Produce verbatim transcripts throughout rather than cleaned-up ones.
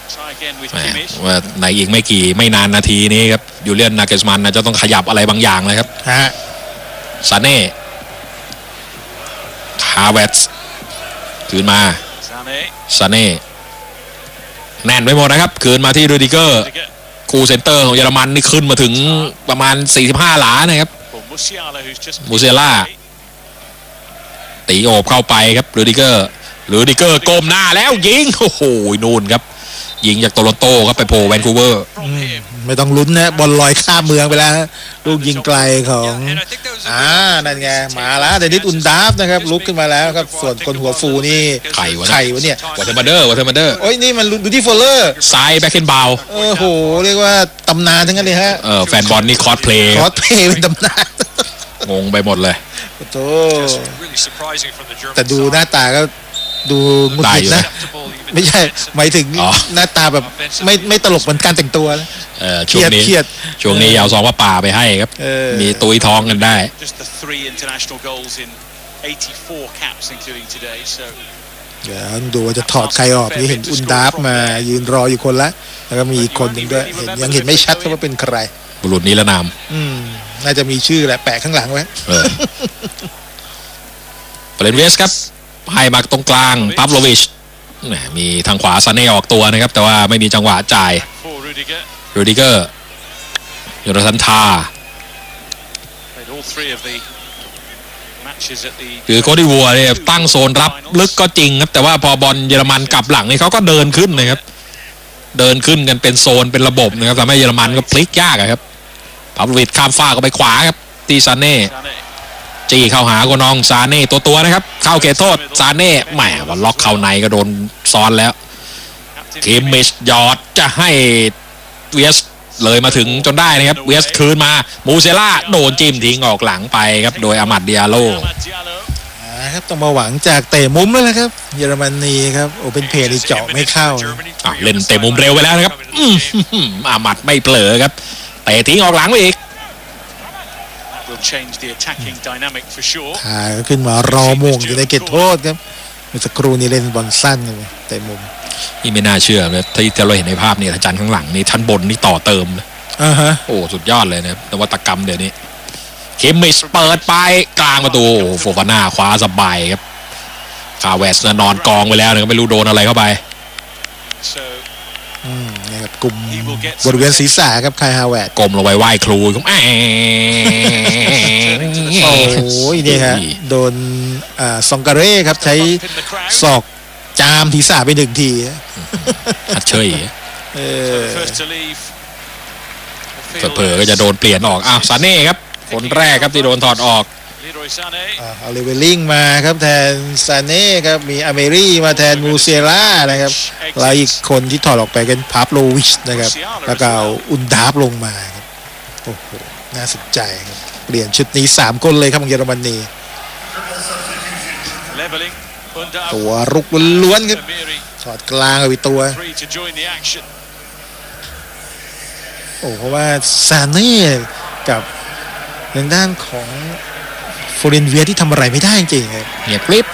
ว่าในอีกไม่กี่ไม่นานนาทีนี้ครับยูเลียนนาเกสมันจะต้องขยับอะไรบางอย่างเลยครับฮะซาเน่ฮาเวตส์คืนมาซาเน่แน่นไปหมดนะครับคืนมาที่รูดิเกอร์คู่เซนเตอร์ของเยอรมันนี่ขึ้นมาถึงประมาณสี่สิบห้าหลานะครับมูเซล่าตีโอบเข้าไปครับรูดิเกอร์รูดิเกอร์ก้มหน้าแล้วยิงโอ้โหนู่นครับยิงจากโตรอนโตครับไปโผล่แวนคูเวอร์ไม่ต้องลุ้นนะบอลลอยข้ามเมืองไปแล้วลูกยิงไกลของอ่านั่นไงมาแล้วเดนิสอุนดาฟนะครับลุกขึ้นมาแล้วครับส่วนคนหัวฟูนี่ไข่วะไข่วะเนี่ยวัตเทอร์มาเดอร์วัตเทอร์มาเดอร์โอ้ยนี่มันดูที่โฟลเลอร์ซ้ายแบ็คเคนบาวโอ้โหเรียกว่าตำนานทั้งนั้นเลยฮะเออแฟนบอลนี่คอสเพลย์คอสเพลย์เป็นตำนานงงไปหมดเลยโธ่แต่ดูหน้าตาก็ดูงุดหงิดนะไม่ใช่หมายถึงหน้าตาแบบไม่ไม่ตลกเหมือนการแต่งตัวนะเออช่วงนี้ช่วงนี้ยาวซองว่าป่าไปให้ครับมีตุยท้องกันได้เดี๋ยวดูว่าจะถอดใครออกที่เห็นอุนดาฟมายืนรออยู่คนละแล้วก็มีอีกคนหนึ่งด้วยเห็นยังเห็นไม่ชัดว่าเป็นใครบุรุษนิรนามอืมน่าจะมีชื่อแหละแปะข้างหลังไว้เปเลนเวสครับให้มาตรงกลางปาฟโลวิชมีทางขวาซาเน่ออกตัวนะครับแต่ว่าไม่มีจังหวะจ่ายรูดิเกอร์ยูราซันทาคือโคดิวัวเนี่ยตั้งโซนรับลึกก็จริงครับแต่ว่าพอบอลเยอรมันกลับหลังนี่เขาก็เดินขึ้นนะครับเดินขึ้นกันเป็นโซนเป็นระบบนะครับทำให้เยอรมันก็พลิกยากครับปาฟโลวิชข้ามฟ้าก็ไปขวาครับตีซาเน่จี้เข้าหาโกนองซาเน่ตัวตัวนะครับเข้าเขตโทษซาเน่แหมวันล็อกเข้าในก็โดนซ้อนแล้วเคมิชยอดจะให้เวสเลยมาถึงจนได้นะครับเวสคืนมามูเซล่าโดนจิ้มทิ้งออกหลังไปครับโดยอามัดดิอาโลครับต้องมาหวังจากเตะมุมแล้วนะครับเยอรมนีครับโอเป็นเพลย์เจาะไม่เข้าเล่นเตะมุมเร็วไปแล้วนะครับอามัดไม่เผลอครับเตะทิ้งออกหลังไปอีกขาขึ้นมารอมงอยู่ในเขตโทษครับเมื่อสักครู่นี้เล่นบอลสั้นเลยแต่มุมนี่ไม่น่าเชื่อเลยที่เราเห็นในภาพนี่อาจารย์ข้างหลังนี่ชั้นบนนี่ต่อเติมเลยอ่าฮะโอ้สุดยอดเลยนะนวัตกรรมเดี๋ยวนี้เคมิชเปิดไปกลางประตูโฟฟาน่าคว้าสบายครับคาเวสนอนกองไปแล้วนะไม่รู้โดนอะไรเข้าไปอืมนี่ครับกลุ่มบริเวณศีรษะครับคายฮาวเวร์ดกลมลงไปไหว้ครูครับโอ้ยนี่ฮะโดนอ่าซองการเร่ครับใช้ศอกจามศีรษะไปหนึ่งทีฮัดเชยเออเผลอๆก็จะโดนเปลี่ยนออกอ้าวซาเน่ครับคนแรกครับที่โดนถอดออกเอาเลเวลลิ่งมาครับแทนซาเน่ครับมีอเมรี่มาแทนมูเซล่านะครับแล้วอีกคนที่ถอดออกไปเป็นพาฟโลวิชนะครับแล้วก็เอาอุนดาฟลงมาครับโอ้โหน่าสนใจครับเปลี่ยนชุดนี้สามคนเลยครับของเยอรมนีตัวรุกล้วนๆครับถอดกลางเอาไปตัวโอ้เพราะว่าซาเน่กับทางด้านของโฟเรนเวียที่ทำอะไรไม่ได้จริงๆครับเงียบกริบ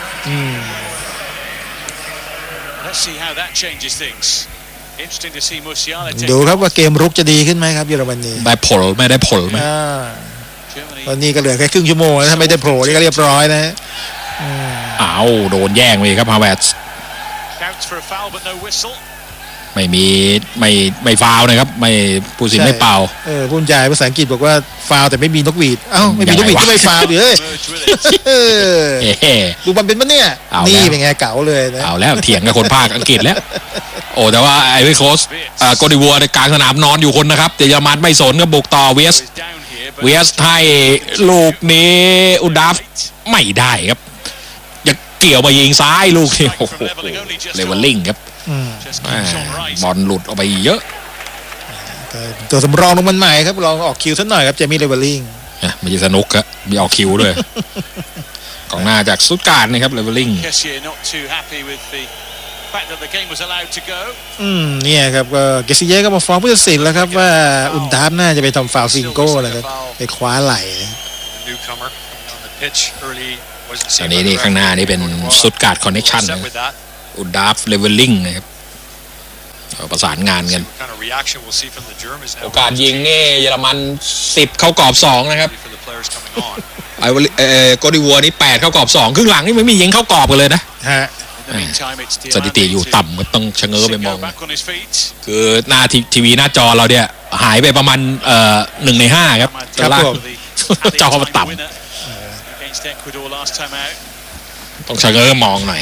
ดูครับว่าเกมรุกจะดีขึ้นไหมครับเยอรมนีได้ผลไม่ได้ผลไหมตอนนี้ก็เหลือแค่ครึ่งชั่วโมงแล้วถ้าไม่ได้โผล่นี่ก็เรียบร้อยนะอ้าวโดนแย่งไปครับฮาเวร์ตไม่มีไม่ไม่ฟาวนะครับไม่ผู้สินไม่เป่าเออผู้ใหญ่ภาษาอังกฤษบอกว่าฟาวแต่ไม่มีนกหวีดเอ้าไม่มีนกหวีดก็ไม่ฟาวดิเฮ้ยดูมันเป็นปะเนี่ยนี่เป็นไงเก๋าเลยนะเอาแล้วเถียงกับคนภาคอังกฤษแล้วโอ้แต่ว่าไอ้วิโคสโกดิวัวในกลางสนามนอนอยู่คนนะครับแต่เยอรมันไม่สนก็บุกต่อเวสเวสให้ลูกนี้อุดาฟไม่ได้ครับอย่าเกี่ยวมายิงซ้ายลูกที่โอ้โหเลเวลลิ่งครับบอลหลุดออกไปเยอะตัวสำรองลงมันใหม่ครับลองออกคิวสักหน่อยครับเจมี่เลเวลลิ่งไม่ใช่สนุกครับมีออกคิวด้วยกองหน้าจากสุดการนะครับเลเวลลิ่งอืมเนี่ยครับก็เกซิเย่ก็มาฟ้องผู้ตัดสินแล้วครับว่าอุนดาฟน่าจะไปทำฟาวซิงโก้เลยครับไปคว้าไหล่อันนี้นี่ข้างหน้านี่เป็นสุดการ์ดคอนเนคชั่นอุนดาฟเลเวลลิ่งนะครับประสานงานกัน What kind of reaction we'll see from the Germans now. โอกาสยิงนี่เยอรมันสิบเข้ากรอบสองนะครับ For the players coming on. ไอวอลเอ่อโกดิวัวนี่แปดเข้ากรอบสองครึ่งหลังนี่ไม่มียิงเข้ากรอบกันเลยนะฮะ In the meantime, it's สถิติอยู่ต่ำก็ต้องชะเง้อไปมอง Singo back on his feet. คือหน้าทีทีวีหน้าจอเราเนี่ยหายไปประมาณเอ่อหนึ่งในห้าครับครับล่างผมจอมันต่ำ Against Ecuador last time out. ต้องชะเง้อมองหน่อย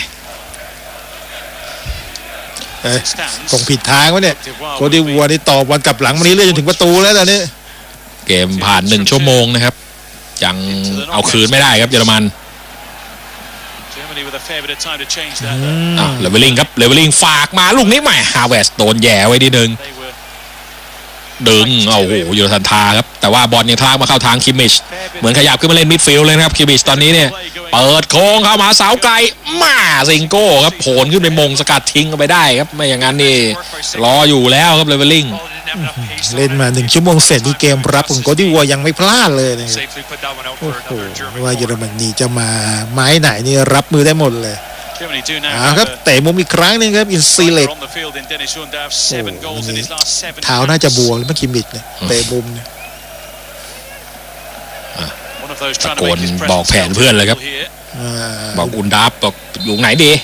เอ้ย Stands. ส่งผิดทางวะเนี่ยโคดิวัวนี่ต่อบอลกลับหลังมานี้เรื่อยจนถึงประตูแล้วตอนนี้เกมผ่านหนึ่งชั่วโมงนะครับยังเอาคืนไม่ได้ครับเยอรมัน Germany with a fair bit of time to change that. อ่ะเลเวลลิงครับเลเวลลิงฝากมาลูกนี้ใหม่ฮาเวสโดนแย่ไว้นิดนึง They were ดึงโอ้โหยูโรทันทาครับแต่ว่าบอลยังทากมาเข้าทางคิมมิชเหมือนขยับขึ้นมาเล่นมิดฟิลด์เลยนะครับคิมมิชตอนนี้เนี่ยเปิดโค้งเข้ามาเสาไกลมาซิงโก้ครับโผล่ขึ้นไปมงสกัดทิ้งเอาไปได้ครับไม่อย่างนั้นนี่รออยู่แล้วครับเลเวลลิง ball didn't have enough pace. เล่นมาหนึ่งชั่วโมงเสร็จนี่เกมรับของโคดิวัวยังไม่พลาดเลยนะครับ Safely put that one out โอ้ for โห another German ไม่ว่าเยอร corner. มนีจะมาไม้ไหนนี่รับมือได้หมดเลย Germany do now อ่า have ครับ a เตะมุมอีกครั้งหนึงครับอินซีเล็ก striker on the field in Dennis Undav. Seven Oh, goals in his ini last seven เท้าน่าจะบ games. วมเลยเมื่อคิมมิชเนี่ยเตะมุมเนี่ย One of those trying to ตะโกน make his บอก presence แผน felt เพื่อนเลยครับ here. อ่าบอกอุนดับบอกอยู่ไหนดี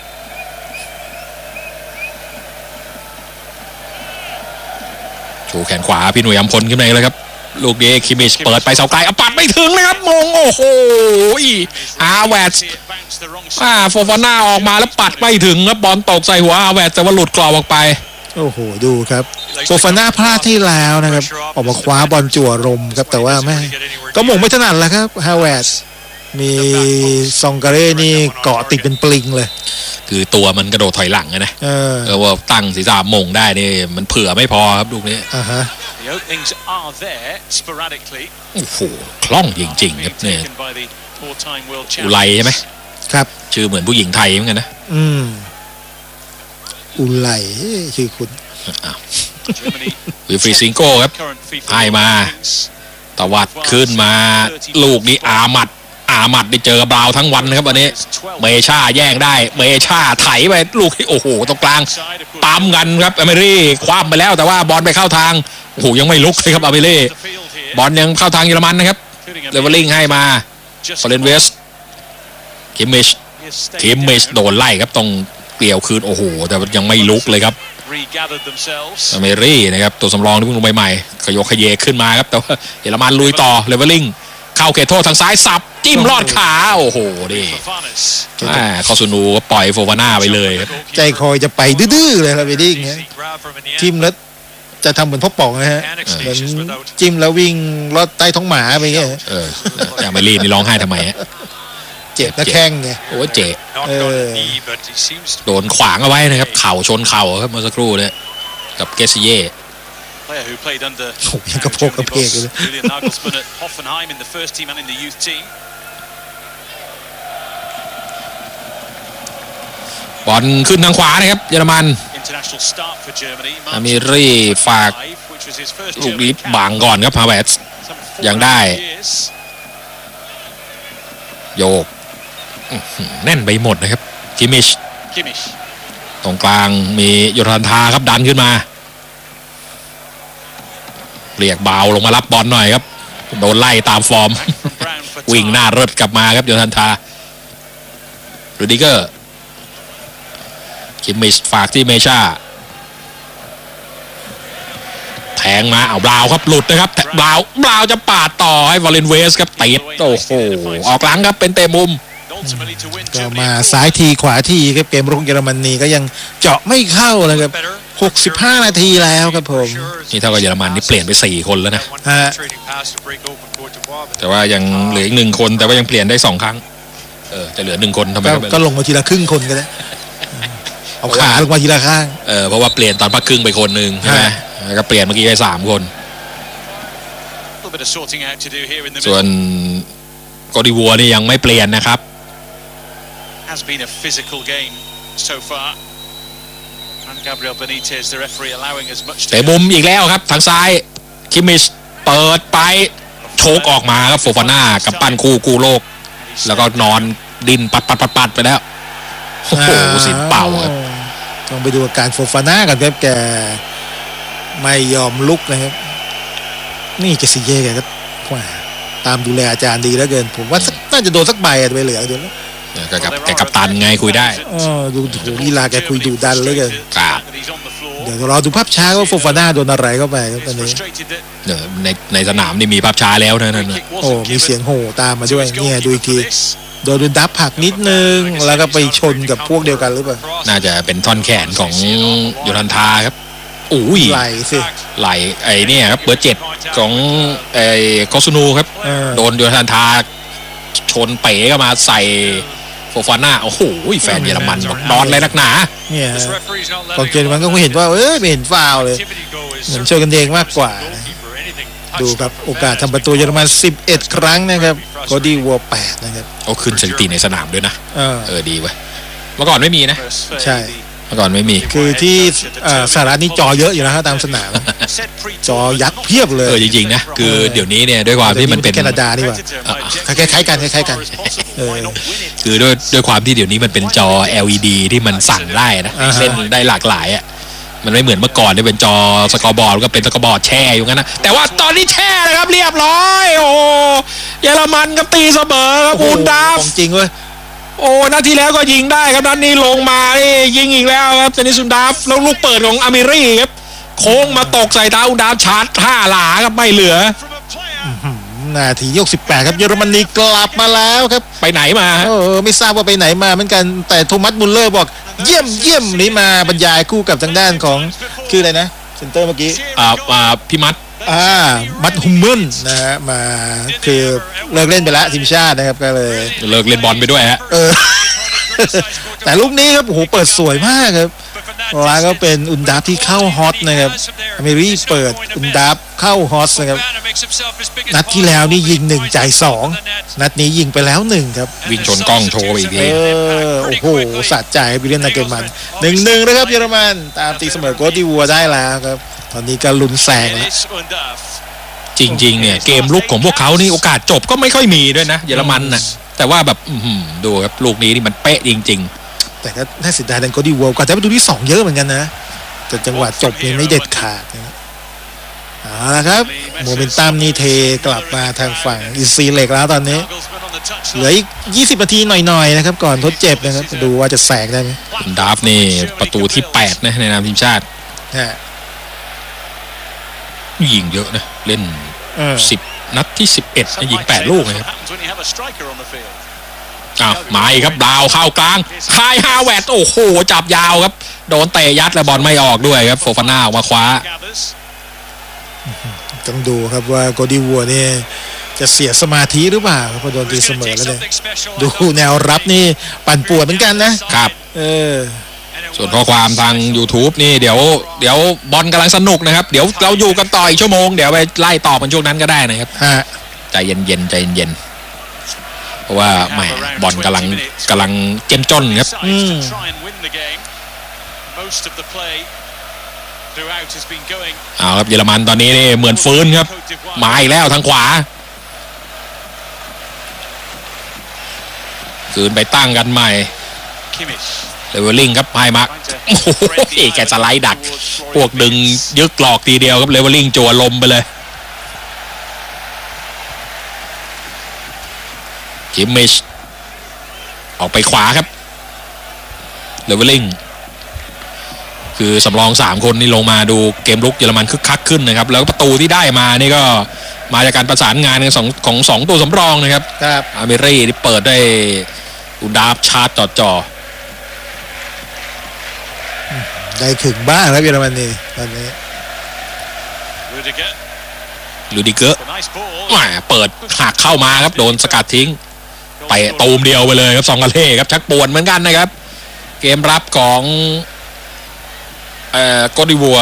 โชว์แขนขวาพี่หนุ่ยอัมพลขึ้นมาเลยครับลูกนี้คิมมิชเปิดไปเสาไกลเอาปัดไม่ถึงนะครับมงโอ้โหอาแวต See it bounce the wrong อ่า side. โฟฟาน่าออกมาแล้วปัดไม่ถึงครับบอลตกใส่หัวอาแวตแต่ว่าหลุดกรอบออกไปโอ้โหดูครับโฟฟาน่าพลาดที่แล้วนะครับออกมาคว้าบอลจั่วลมครับแต่ว่าไม่ก็มงไม่ถนัดแล้วครับฮาวเวิร์ดมีซองการเร่นี่เกาะติดเป็นปลิงเลยคือตัวมันกระโดดถอยหลังอะนะเออเออว่าตั้งศีรษะมงได้นี่มันเผื่อไม่พอครับลูกนี้อ่าฮะ The openings are there sporadically. โอ้โหคล่องจริงๆครับเนี่ย Taken by the four-time world อุไรใช่ไหม champions. ครับชื่อเหมือนผู้หญิงไทยเหมือนกันนะอืมอุไลชื่อคุณ Germany วิฟรีซิงโก้ครับ current FIFA ให้มา rankings. ตวัดขึ้นมาลูกนี้อามัดอามัดได้เจอบราวน์ทั้งวันนะครับวันนี้ เมชาแย่งได้เมชาไถไปลูกที่โอ้โหตรงกลาง Side, of course, ปั๊มกันครับอเมรี่คว้ามไปแล้วแต่ว่าบอลไปเข้าทางโอ้โหยังไม่ลุกเลยครับอเมรี่ the field here. บอลยังเข้าทางเยอรมันนะครับ Including a เลเวลลิงให้มา just ฟอเรนเวสคิมมิช Here's stayed คิมมิช down. โดนไล่ครับตรงเกี่ยวคืนโอ้โหแต่ยังไม่ลุกเลยครับ Regathered themselves. อเมรี่นะครับตัวสำรองที่เพิ่งลงใหม่ๆขยกขยเยขึ้นมาครับแต่ว่าเยอรมันลุยต่อเลเวลลิงเข้าเขตโทษทางซ้ายสับจิ้มลอดขาโอ้โหดิ Fofanis. อ่าคอซูนูก็ปล่อยโฟวาน่าไปเลยครับใจคอยจะไปดื้อๆเลยครับเวดดิ้งฮะ Easy grab from in the end. จิ้มแล้วจะทำเหมือนพ่อป๋องนะฮะ Panic เหมือน stations without จิ้มแล้ววิ่งลอดใต้ท้องหมาไปเงี้ยเอออย่างเมรี่นี่ร้องไห้ทำไมฮะเจ็บและแข้งไงโอ้เจ๊ knocked on a knee, but he seems to โดนขวางเอาไว้นะครับเข่าชนเข่าครับเมื่อสักครู่เนี่ยกับเกซิเย่ player who played under โอ้ยังกระโปงกระเพกเลย Julian Nagelsmann at Hoffenheim in the first team and in the youth team. บอลขึ้นทางขวานะครับเยอรมัน International start for Germany. อามิรี่ฝาก which was his first ลูกนี้ German บาง cap. ก่อนครับฮาเวต Some four ยังได้ years. โยกอื้อหือแน่นไปหมดนะครับคิมมิช Kimmich. ตรงกลางมีโยธันทาครับดันขึ้นมาเรียกบาวลงมารับบอลหน่อยครับโดนไล่ตามฟอร์ม Back from Brown for วิ่งหน้า time. เริดกลับมาครับโยธันทารูดิเกอร์คิมมิชฝากที่เมชาแทงมาเอาบราวน์ครับหลุดนะครับแต่บราวน์บราวน์จะปาดต่อให้วอลเลนเวสครับติดโอ้โหออกหลังครับเป็นเตะมุม Ultimately to win ก็ Germany. มาซ้ายทีขวาทีครับเกมรุกเยอรมนีก็ยังเจาะไม่เข้านะครับ Better. หกสิบห้านาทีแล้วครับผมนี่เท่ากับเยอรมันนี่เปลี่ยนไปสี่คนแล้วนะ That one Uh, penetrating pass to break open Courtois, but แต่ว่ายังเหลืออีกหนึ่งคนแต่ว่ายังเปลี่ยนได้สองครั้งเออจะเหลือหนึ่งคนทำไมก็ก็ไม่ก็ลงมาทีละครึ่งคนก็ได้เอาขาลงมาทีละข้างเออเพราะว่าเปลี่ยนตอนพักครึ่งไปคนหนึ่งใช่ไหมฮะแล้วก็เปลี่ยนเมื่อกี้ไปสามคน a little bit of sorting out to do here in the ส่วน middle. โกดิวัวนี่ยังไม่เปลี่ยนนะครับ Has been a physical game so far. And Gabriel Benitez, the referee, allowing as much เตะ to มุมอีกแล้วครับทางซ้ายคิมมิชเปิดไปโชกออกมาครับโฟฟาน่ากับปั้นคู่กู้โลก แล้วก็นอนดินปัดปัดปัดปัดไปแล้วโอ้โหสินเป่าครับอต้องไปดูอาการโฟฟาน่ากันครับแกไม่ยอมลุกนะครับนี่เจสซี่เย่แกก็ว่าตามดูแลอาจารย์ดีแล้วเกินผมว่าน่าจะโดนสักใบอะไปเหลือเดี๋ยวนะก็กับแกกัปตันไงคุยได้อ๋อดูโหลีลาแกคุยดุดันเลยเกินครับเดี๋ยวรอดูภาพช้าว่าโฟฟาน่าโดนอะไรเข้าไปครับตอนนี้เดี๋ยวในในสนามนี่มีภาพช้าแล้วนะนั่นนะโอ้มีเสียงโห่ตามมาด้วยเนี่ยดูอีกทีโดนดับผลักนิดนึงแล้วก็ไปชนกับพวกเดียวกันหรือเปล่าน่าจะเป็นท่อนแขนของโยทันทาครับอุ้ยไหลสิไหลไอ้เนี่ยครับเบอร์เจ็ดของไอ้โคซูนูครับเออโดนโยทันทาชนเป๋ก็มาใส่โฟฟาน่าโอ้โหแฟนเยอรมันบอกนอนเลยนักหนาเนี่ยกองเชียร์มันก็คงเห็นว่าเอ้ยไม่เห็นฟาวล์เลยเหมือนช่วยกันเองมากกว่าดูครับโอกาสทำประตูเยอรมันสิบเอ็ดครั้งนะครับโคดี้วัวแปดนะครับเขาขึ้นสถิติในสนามด้วยนะเออเออดีเว้ยเมื่อก่อนไม่มีนะใช่เมื่อก่อนไม่มีคือที่เอ่อสหรัฐนี่จอเยอะอยู่นะครับตามสนาม จอยักษ์เพียบเลเออย จริงๆนะคือเดี๋ยวนี้เนี่ยด้วยความที่มันเป็นแคนาดานี่หว่าคล้ายๆกันคล้ายๆกันเออคือด้วยด้วยความที่เดี๋ยวนี้มันเป็นจอ แอล อี ดี ที่มันสั่งได้นะอ่าฮะเล่นได้หลากหลายอ่ะมันไม่เหมือนเมื่อก่อนที่เป็นจอสกอร์บอร์ดก็เป็นสกอร์บอร์ดแช่อยู่งั้นนะแต่ว่าตอนนี้แช่นะครับเรียบร้อยโอ้เยอรมันก็ตีเสมอครับอูนดาฟของจริงเว้ยโอ้นัดที่แล้วก็ยิงได้ครับนัดนี้ลงมานี่ยิงอีกแล้วครับเซนิสุนดาฟแล้วลูกเปิดของอามิรี่ครับโค้งมาตกใส่เท้าอูนดาฟชาร์จห้าหลาครับไม่เหลือนาทียกสิบแปดครับเยอรมนีกลับมาแล้วครับไปไหนมาฮะเออไม่ทราบว่าไปไหนมาเหมือนกันแต่โทมัสมุลเลอร์บอกเยี่ยมเยี่ยมนี่มาบรรยายคู่กับทางด้านของคืออะไรนะเซนเตอร์เมื่อกี้อ่าอ่าพี่มัดอ่ามัดฮุมเบิลนะฮะมาคือเลิกเล่นไปแล้วทีมชาตินะครับก็เลยเลิกเล่นบอลไปด้วยฮะเออ แต่ลูกนี้ครับโอ้โหเปิดสวยมากครับแล้วก็เป็นอุนดาฟที่เข้าฮอตนะครับอเมรี่เปิดอุนดาฟเข้าฮอตนะครับนัดที่แล้วนี่ยิงหนึ่งจ่ายสองนัดนี้ยิงไปแล้วหนึ่งครับวิ่งชนกล้องโชว์อีกเอทีอโอ้โหสะใจวิลเลียนนาเกอร์มันหนึ่งหนึ่งนะครับเยอรมันตามตีเสมอโกดีวัวได้แล้วครับตอนนี้ก็ลุ้นแซงแล้วจริงๆเนี่ยเกมลุกของพวกเขานี่โอกาสจบก็ไม่ค่อยมีด้วยนะเยอรมันนะแต่ว่าแบบอื้อหือดูครับลูกนี้นี่มันเป๊ะจริงแต่ก็น่าเสียดายดันโกดีวัวกว่าจะไปดูที่สองเยอะเหมือนกันนะแต่จังหวะจบนี่ไม่เด็ดขาดนะเอาละครับโมเมนตัมนี่เทกลับมาทางฝั่งอินซีเล็กแล้วตอนนี้เหลืออีกยี่สิบนาทีหน่อยๆนะครับก่อนทดเจ็บนะครับดูว่าจะแสกได้ไหมๆดาฟนี่ประตูที่แปดนะในนามทีมชาติฮะยิงเยอะนะเล่นเออสิบนัดที่สิบเอ็ดยิงแปดลูกนะครับอ้าวมาอีกครับดาวเข้ากลางคายฮาแวร์โอ้โหจับยาวครับโดนเตะยัดและบอลไม่ออกด้วยครับโฟฟาน่าออกมาคว้าต้องดูครับว่าโกดีวัวเนี่ยจะเสียสมาธิหรือเปล่าพอโดนตีเสมอแล้วเนี่ยดูแนวรับนี่ปั่นป่วนเหมือนกันนะครับ เออส่วนข้อความทาง YouTube นี่เดี๋ยวเดี๋ยวบอลกำลังสนุกนะครับเดี๋ยวเราอยู่กันต่ออีกชั่วโมงเดี๋ยวไปไล่ต่อกันช่วงนั้นก็ได้นะครับฮะใจเย็นๆใจเย็นๆเพราะว่าแหมบอลกำลังกำลังเจ้มจ้นครับอืมเอาครับเยอรมันตอนนี้นี่เหมือนฟื้นครับมาอีกแล้วทางขวาคืนไปตั้งกันใหม่เลเวลลิงครับไฮมาร์กโอ้โหแกสไลด์ดักพวกดึงยึกหลอกทีเดียวครับเลเวลลิงจั่วลมไปเลยคิมมิชออกไปขวาครับเลเวลลิงคือสำรองสามคนนี่ลงมาดูเกมลุกเยอรมันคึกคักขึ้นนะครับแล้วประตูที่ได้มานี่ก็มาจากการประสานงานของสองของสองตัวสำรองนะครับครับอาเมรี่ที่เปิดได้อุดาฟชาร์จจ่อจ่อได้ถึงบ้างแล้วเยอรมนีตอนนี้ลูดิเกอร์แหมเปิดหักเข้ามาครับโดนสกัดทิ้งเตะตูมเดียวไปเลยครับซองกาเล่ครับชักปวดเหมือนกันนะครับเกมรับของเอ่อโกดิวัว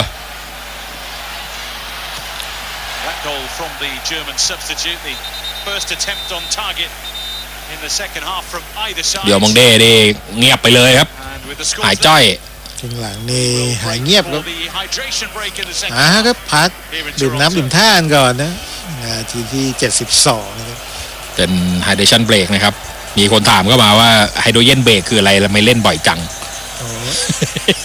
เดี๋ยวมองเด้นี่เงียบไปเลยครับหายจ้อยข้างหลังนี่หายเงียบครับอ่าครับพักดื่มน้ำดื่มท่านก่อนนะนาทีที่เจ็ดสิบสองนะครับเป็นไฮเดรชันเบรกนะครับมีคนถามเข้ามาว่าไฮโดรเจนเบรกคืออะไรแล้วไม่เล่นบ่อยจังโอ้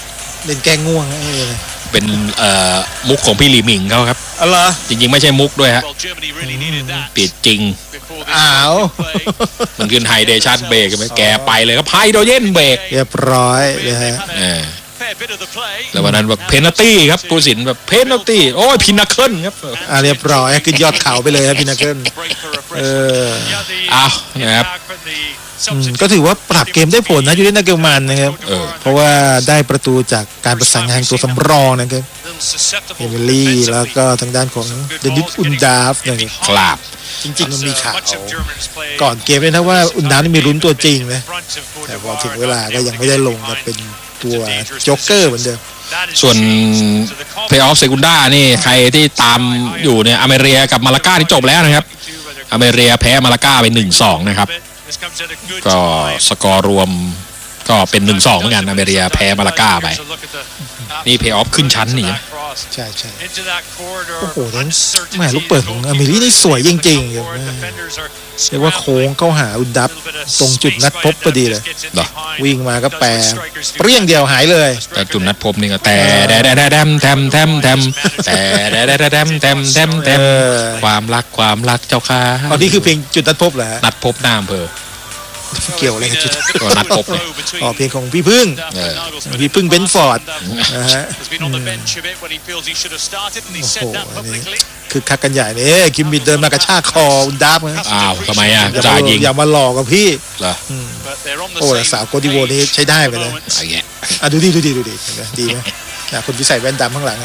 เล่นแก้ง่วงนะไม่เลยเป็นเอ่อมุกของพี่หลีหมิงเขาครับอ๋อเหรอจริงๆไม่ใช่มุกด้วยฮะ Well, Germany really needed that ปิดจริง before this อ้าว play. มันขึ้นไฮเดชันเบรกไหมแกไปเลยครับไฮโดรเจนเบรกเรียบร้อยเลยฮะเออ Fair bit of the play. แล้ววันนั้นแบบเพนัลตี้ครับผู้ตัดสินแบบเพนัลตี้โอ้ยพินาเคิลครับอ่าเรียบร้อยขึ้นยอดเขาไปเลยครับพี่นักเกิล Break for เอ refreshment. ออ้าวนะครับอืมก็ถือว่าปรับเกมได้ผลนะยูเรนนาเกลมันนะครับเออเพราะว่าได้ประตูจากการประสานงานตัวสำรองนะครับเอมิลี่แล้วก็ทางด้านของเดนิสอุนดาฟนะครับครับจริงๆมันมีข่าวก่อนเกมเลยนะว่าอุนดาฟนี่มีลุ้นตัวจริงนะแต่พอถึงเวลาก็ยังไม่ได้ลงนะเป็นตัวโจ๊กเกอร์เหมือนเดิมส่วนเพลย์ออฟเซกุนด้านี่ใครที่ตามอยู่เนี่ยอเมริกากับมาลาก้าที่จบแล้วนะครับอเมริกาแพ้มาลาก้าไป หนึ่งสอง นะครับก็สกอร์รวมก็เป็น หนึ่งสอง เหมือนกันอเมริกาแพ้มาลาก้าไปนี่เพลย์ออฟขึ้นชั้นนี่ใช่ใช่โอ้โหนั้นแหมลูกเปิดของอเมริกานี่สวยจริงๆครับเรียกว่าโค้งเข้าหาอุนดับตรงจุดนัดพบพอดีเลยเหรอวิ่งมาก็แปรเปรี้ยงเดียวหายเลยแต่จุดนัดพบนี่ก็แต่แดดแดดแดมแทมแทมแทมแต่แดดแดดแดมแทมแทมแทมความรักความรักเจ้าค่ะอ๋อนี่คือเพลงจุดนัดพบเหรอฮะนัดพบหน้าอำเภอเกี่ยวอะไรกับจุดก็นัดพบเลยอ๋อเพลงของพี่พึ่งเออพี่พึ่งเบนฟอร์ดนะฮะ Has been on the bench a bit when he feels he should have started, and he said that publicly. คือคักกันใหญ่เนี่ยคิมมิดเดินมากระชากคออุนดับนะอ้าวทำไมอ่ะอย่าจ่ามายิงอย่ามาหลอกกับพี่เหรอ But they're on the โอ้แต่ same สาวโกดิโวนี่ใช้ได้ไปเลยอะไรเงี้ยอ่ะดูดิดูดิดูดิเห็นไหมดีไหมนะคนที่ใส่แว่นดำข้างหลังอะ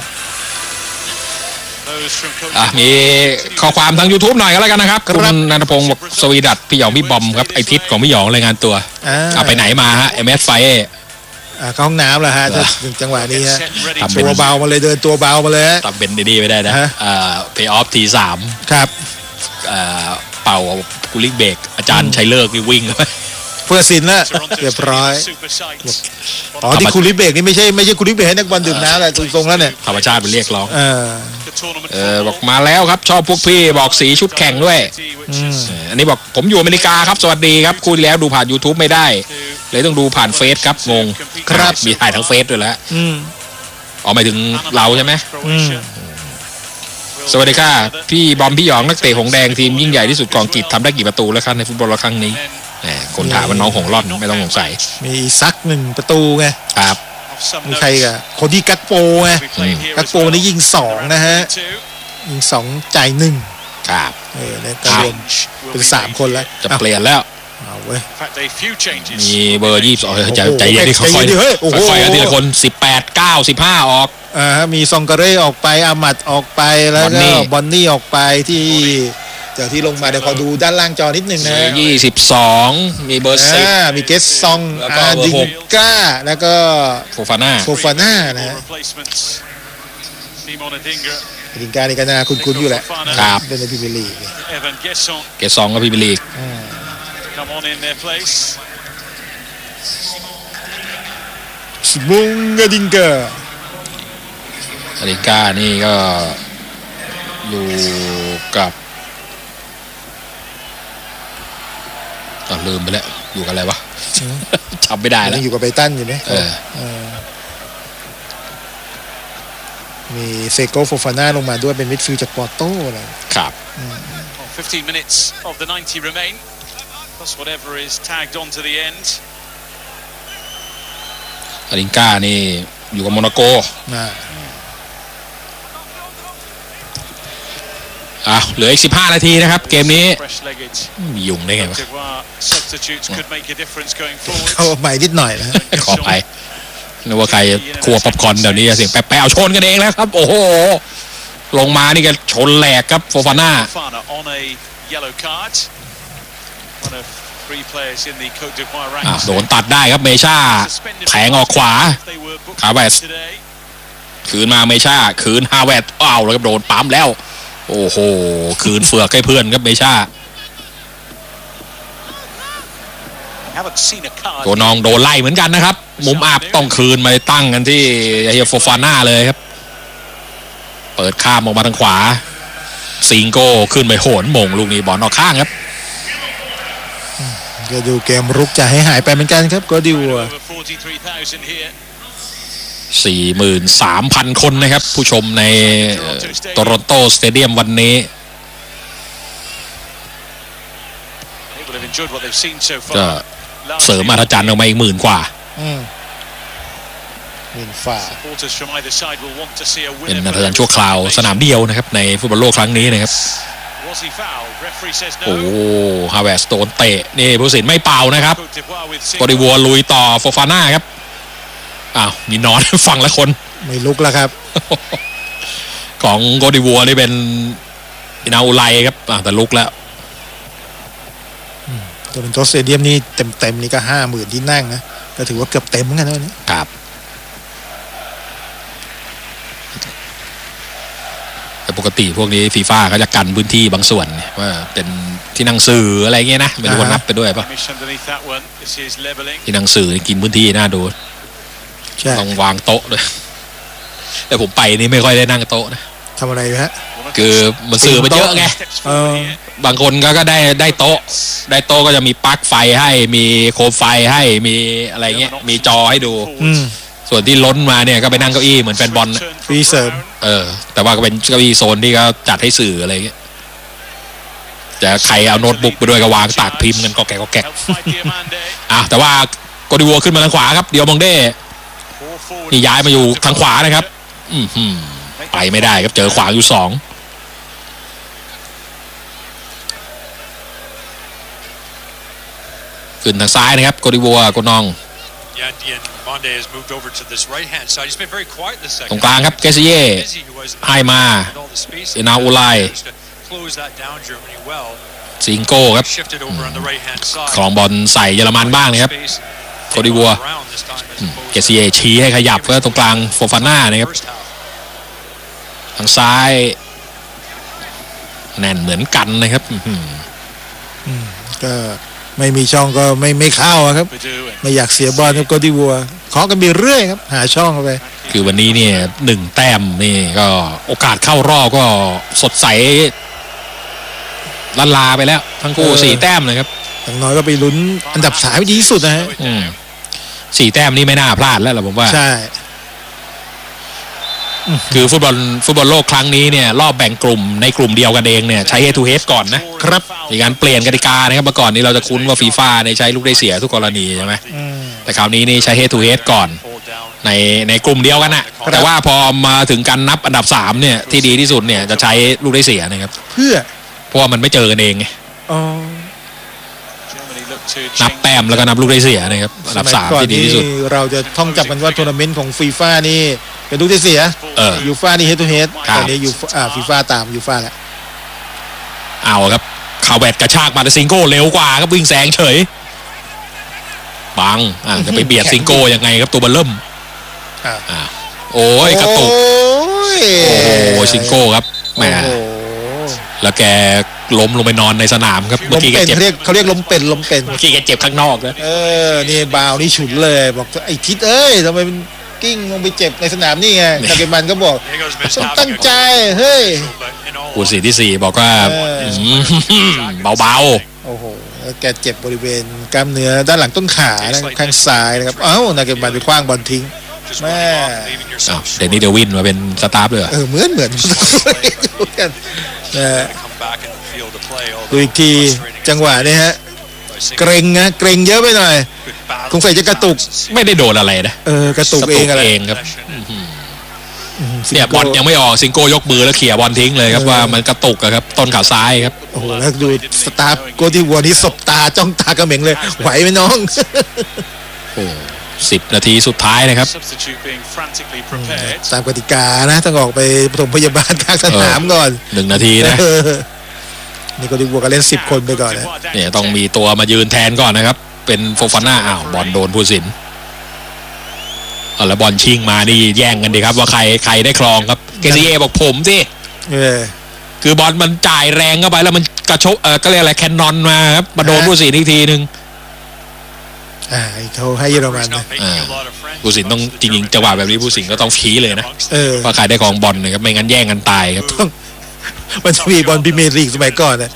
Those from Cote อ่ะ d'Ivoire มีข้อความทาง YouTube หน่อยก็แล้วกันนะครับคุณนันทพงศ์บอกสวีดัตพี่หยองพี่บอมครับไอทิศของพี่หยองรายงานตัวอ่าเอาไปไหนมาฮะเอ็มเอสไฟอ่าเข้าห้องน้ำแล้วฮะเหรอถึงจังหวะนี้ฮะ set ready ทำ to เป็นตัวเบามาเลยเดินตัวเบามาเลยฮะทำเป็นดีๆไม่ได้นะฮะเอ่อเพย์ออฟทีสามครับเอ่อเป่ากุลิกเบรกอาจารย์ชัยเลิกนี่วิ่งเข้าไปเพื่อสินแล้ว Toronto เรียบร้อย super sight. อ๋อที่คูลิเบรกนี่ไม่ใช่ไม่ใช่คูลิเบรกให้นักบอลดื่มน้ำแหละทรงๆแล้วเนี่ยธรรมชาติมันเรียกร้องเออ The tournament เออ บอก football. มาแล้วครับชอบพวกพี่บอกสีชุดแข่งด้วย Which is เอออันนี้บอกผมอยู่อเมริกาครับสวัสดีครับคู่ที่แล้วดูผ่าน YouTube ไม่ได้ เลยต้องดูผ่านเฟซครับงงครับมีถ่ายทั้งเฟซด้วยแล้วอืมอ๋อหมายถึงเราใช่ไหม Croatia. สวัสดีค่ะพี่บอมพี่หยองนักเตะหงแดงทีมยิ่งใหญ่ที่สุดของอังกฤษทำได้กี่ประตูแล้วครับในฟุตบอลครั้งนี้แหมคนถามว่าน้องหงร่อนไม่ต้องสงสัยมีซักหนึ่งประตูไงครับ Of some มีใคร note. กับคนที่กักโปไง We played here กัก as โป well. นี่ยิงสองนะฮะ Two. ยิงสองจ่ายหนึ่งครับเออเนี่ยก็รวม Will เป็น be สาม made คนแล้ว here. จะเปลี่ยนแล้วเอาเว้ย In fact, a few changes. มีเบอร์ยี่สิบสองใจโอ้โหใจเย็นดิค่อยใจเย็นดิเฮ้ยโอ้โหๆค่อยๆกันทีละคนสิบแปดเก้าสิบห้าออกอ่าฮะมีซองการเร่ออกไปอามัดออกไปแล้วบอนนี่ก็บอนนี่ออกไปที่เดี๋ยวที่ลงมาเดี๋ยวขอดูด้านล่างจอนิดนึงนะมียี่สิบสองมีเบอร์สิบอ่ามีเกสซองแล้วก็อาเบอร์ดิงหกก้าแล้วก็โฟฟาน่าโฟฟาน่านะ Four ฮะ replacements. Simon Adingra, อาดิงก้านี่ก็น่าคุ้นๆอยู่แหละครับเป็นในพรีเมียร์ลีก Evan Gesson เกรดสองก็พรีเมียร์ลีก come on in their place. สมุงอาดิงก้าอลิก้านี่ก็อยู่กับอ่ะลืมไปแล้วอยู่กับอะไรวะ จำไม่ได้แล้วยังอยู่กับไบรตันอยู่ไหมเออเออมีเซโกโฟฟาน่าลงมาด้วยเป็นมิดฟิลด์จากปอร์โต้อะไรครับ Well, fifteen minutes of the ninety remain, plus whatever is tagged on to the end. อลิก้านี่อยู่กับโมนาโกอ่าอ่ะเหลืออีกสิบห้านาทีนะครับเกมนี้ Fresh-legged มียุงได้ไงวะ D'Ivoire substitutes could make a difference going forward. เข้าใหม่นิดหน่อยนะฮะขอไปนึกว่าใครครัวป๊อปคอร์นเดี๋ยวนี้เสียงแป๊ะๆเอาชนกันเองแล้วครับ โอ้โห ลงมานี่ก็ชนแหลกครับโฟฟาน่า Fofana on a yellow card. One of three players in the Cote d'Ivoire อ่ะ ranks. โดนตัดได้ครับเมชา Suspended แผงออกขวา They were booked Havertz today. คืนมาเมชาคืนฮาเวตอ้าวแล้วก็โดนปั๊มแล้ว โอ้โห คืนเฟือกให้เพื่อนครับเมชา Haven't seen a card. ตัวนองโดนไล่เหมือนกันนะครับ มุมอับต้องคืนมาตั้งกันที่เฮียโฟฟาน่าเลยครับ เปิดข้ามออกมาทางขวาซิงโก้ขึ้นไปโหนหม่งลูกนี้บอลออกข้างครับก็ดูเกมรุกจะให้หายไปเหมือนกันครับก็ดิว Over forty-three thousand here. สี่หมื่นสามพัน คนนะครับ ผู้ชมในโตรอนโตสเตเดียมวันนี้ ก็เสริมอัธจันทร์ออกมาอีกหมื่นกว่าอืมหมื่นฝ่าเป็นอัธจันทร์ชั่วคราวสนามเดียวนะครับในฟุตบอลโลกครั้งนี้นะครับ โอ้ฮาเวสโตนเตะนี่ผู้ตัดสินไม่เป่านะครับโกดิวัวลุยต่อโฟฟาน่าครับอ้าวมีนอน ฝั่งละคนไม่ลุกแล้วครับของโกดิวัวนี่เป็นอินาอุไลครับอ่าแต่ลุกแล้วตัวเป็นโตสเตเดียมนี่เต็มๆนี่ก็ห้าหมื่นที่นั่งนะก็ถือว่าเกือบเต็มเหมือนกันนะวันนี้ครับแต่ปกติพวกนี้ฟีฟ่าก็จะกันพื้นที่บางส่วนว่าเป็นที่นั่งสื่ออะไรเงี้ยนะไม่รู้ว่านับไปด้วยปะที่นั่งสื่อกินพื้นที่น่าดูใช่ต้องวางโต๊ะด้วยแต่ผมไปนี่ไม่ค่อยได้นั่งโต๊ะนะทำอะไรอยู่ฮะคือมันสื่อมันเยอะไงเออบางคนก็ก็ได้ได้โต๊ะได้โต๊ะก็จะมีปลั๊กไฟให้มีโคมไฟให้มีอะไรเงี้ยมีจอให้ดูอืมส่วนที่ล้นมาเนี่ยก็ไปนั่งเก้าอี้เหมือนแฟนบอลนะฟรีเสริมเออแต่ว่าก็เป็นเก้าอี้โซนที่เขาจัดให้สื่ออะไรเงี้ยแต่ใครเอาโน้ตบุ๊กไปด้วยก็วางตากพิมพ์กันก็แกะก็แกะอ่ะแต่ว่าโกดิวัวขึ้นมาทางขวาครับเดียวมองเด้นี่ย้ายมาอยู่ทางขวานะครับอือหือไปไม่ได้ครับเจอขวางอยู่สองขึ้นทางซ้ายนะครับโกดิวัวโกนองตรงกลางครับเกซิเย่ให้มาเอนาอูไลซิงโก้ครับครองบอลใส่เยอรมันบ้างนะครับโกดิวัวเกซิเย่ชี้ให้ขยับเพื่อตรงกลางโฟฟาน่านะครับทางซ้ายแน่นเหมือนกันนะครับอืมก็ไม่มีช่องก็ไม่ไม่เข้าอะครับไม่อยากเสียบอลครับโกดิวัวเคาะกันไปเรื่อยครับหาช่องเข้าไปคือวันนี้เนี่ยหนึ่งแต้มนี่ก็โอกาสเข้ารอบก็สดใสลันลาไปแล้วทั้งคู่สี่แต้มเลยครับอย่างน้อยก็ไปลุ้นอันดับสามดีที่สุดนะฮะสี่แต้มนี่ไม่น่าพลาดแล้วล่ะผมว่าใช่คือฟุตบอลฟุตบอลโลกครั้งนี้เนี่ยรอบแบ่งกลุ่มในกลุ่มเดียวกันเองเนี่ยใช้ head to head ก่อนนะครับมีการเปลี่ยนกติกานะครับเมื่อก่อนนี้เราจะคุ้นว่าฟีฟ่าเนี่ยใช้ลูกได้เสียทุกกรณีใช่ไหมแต่คราวนี้นี่ใช้ head to head ก่อนในในกลุ่มเดียวกันนะแต่ว่าพอมาถึงการนับอันดับสามเนี่ยที่ดีที่สุดเนี่ยจะใช้ลูกได้เสียนะครับเพื่อเพราะว่ามันไม่เจอกันเองไงอ๋อนับแต้มแล้วก็นับลูกได้เสียนะครับอันดับสามที่ดีที่สุดเราจะท่องจำกันว่าทัวร์นาเมนต์ของฟีฟ่านี่เป็นลูกได้เสียยูฟ่านี่เฮดทูเฮดตอนนี้ยูอ่าฟีฟ่าตามยูฟ่าแล้วเอาครับคาเวตกระชากมาแต่ซิงโก้เร็วกว่าครับวิ่งแซงเฉยบังอ่าจะไปเบียดซิงโก้ยังไงครับตัวเบลเริ่มอ่าโอ้ยกระตุกโอ้ซิงโก้ครับแหมแล้วแกล้มลงไปนอนในสนามครับเมื่อกี้แกเจ็บเขาเรียกล้มเป็นล้มเป็นเมื่อกี้แกเจ็บข้างนอกนะเออนี่บาวนี่ฉุนเลยบอกไอ้ทิศเอ้ยทำไมมันกิ้งลงไปเจ็บในสนามนี่ไงตาเกมันก็บอกต้องตั้งใจเฮ้ยผู้สีที่สี่บอกว่าเบาๆโอ้โหแกเจ็บบริเวณกล้ามเนื้อด้านหลังต้นขาข้างซ้ายนะครับเอ้านาเกมันไปคว้างบอลทิ้งแม่เดนนี่เดวินมาเป็นสตาฟเลยเออเหมือนเหมือนกันดูอีกทีจังหวะนี้ฮะเกรงนะเกรงเยอะไปหน่อยคงใส่จะกระตุกไม่ได้โดนอะไรนะเออกระตุกเองอะไรเองครับเนี่ยบอลยังไม่ออกซิงโก้ยกมือแล้วเขี่ยบอลทิ้งเลยครับว่ามันกระตุกครับต้นขาซ้ายครับโอ้โหแล้วดูสตาร์โกดิวัวนี่สบตาจ้องตากระเหม่งเลยไหวไหมน้องโอ้สิบนาทีสุดท้ายนะครับตามกติกานะต้องออกไปปฐมพยาบาลกลางสนามก่อนหนึ่งนาทีนะนี่ก็ดูวัวกันเล่นสิบคนไปก่อนนะเนี่ยต้องมีตัวมายืนแทนก่อนนะครับเป็นโฟฟาน่าอ้าวบอลโดนผู้สินเอาแล้วบอลชิงมานี่แย่งกันดีครับว่าใครใครได้ครองครับเกซิเย่บอกผมสิคือบอลมันจ่ายแรงเข้าไปแล้วมันกระชกเออก็เรียกอะไรแคนนอนมาครับมาโดนผู้สินอีกทีนึงอ่าเขาให้เยอรมันนะผู้สินต้องจริงๆจังหวะแบบนี้ผู้สินก็ต้องชี้เลยนะว่าใครได้ครองบอลนะครับไม่งั้นแย่งกันตายครับมันจะมีบอลพรีเมียร์ลีกสมัยก่อนนะ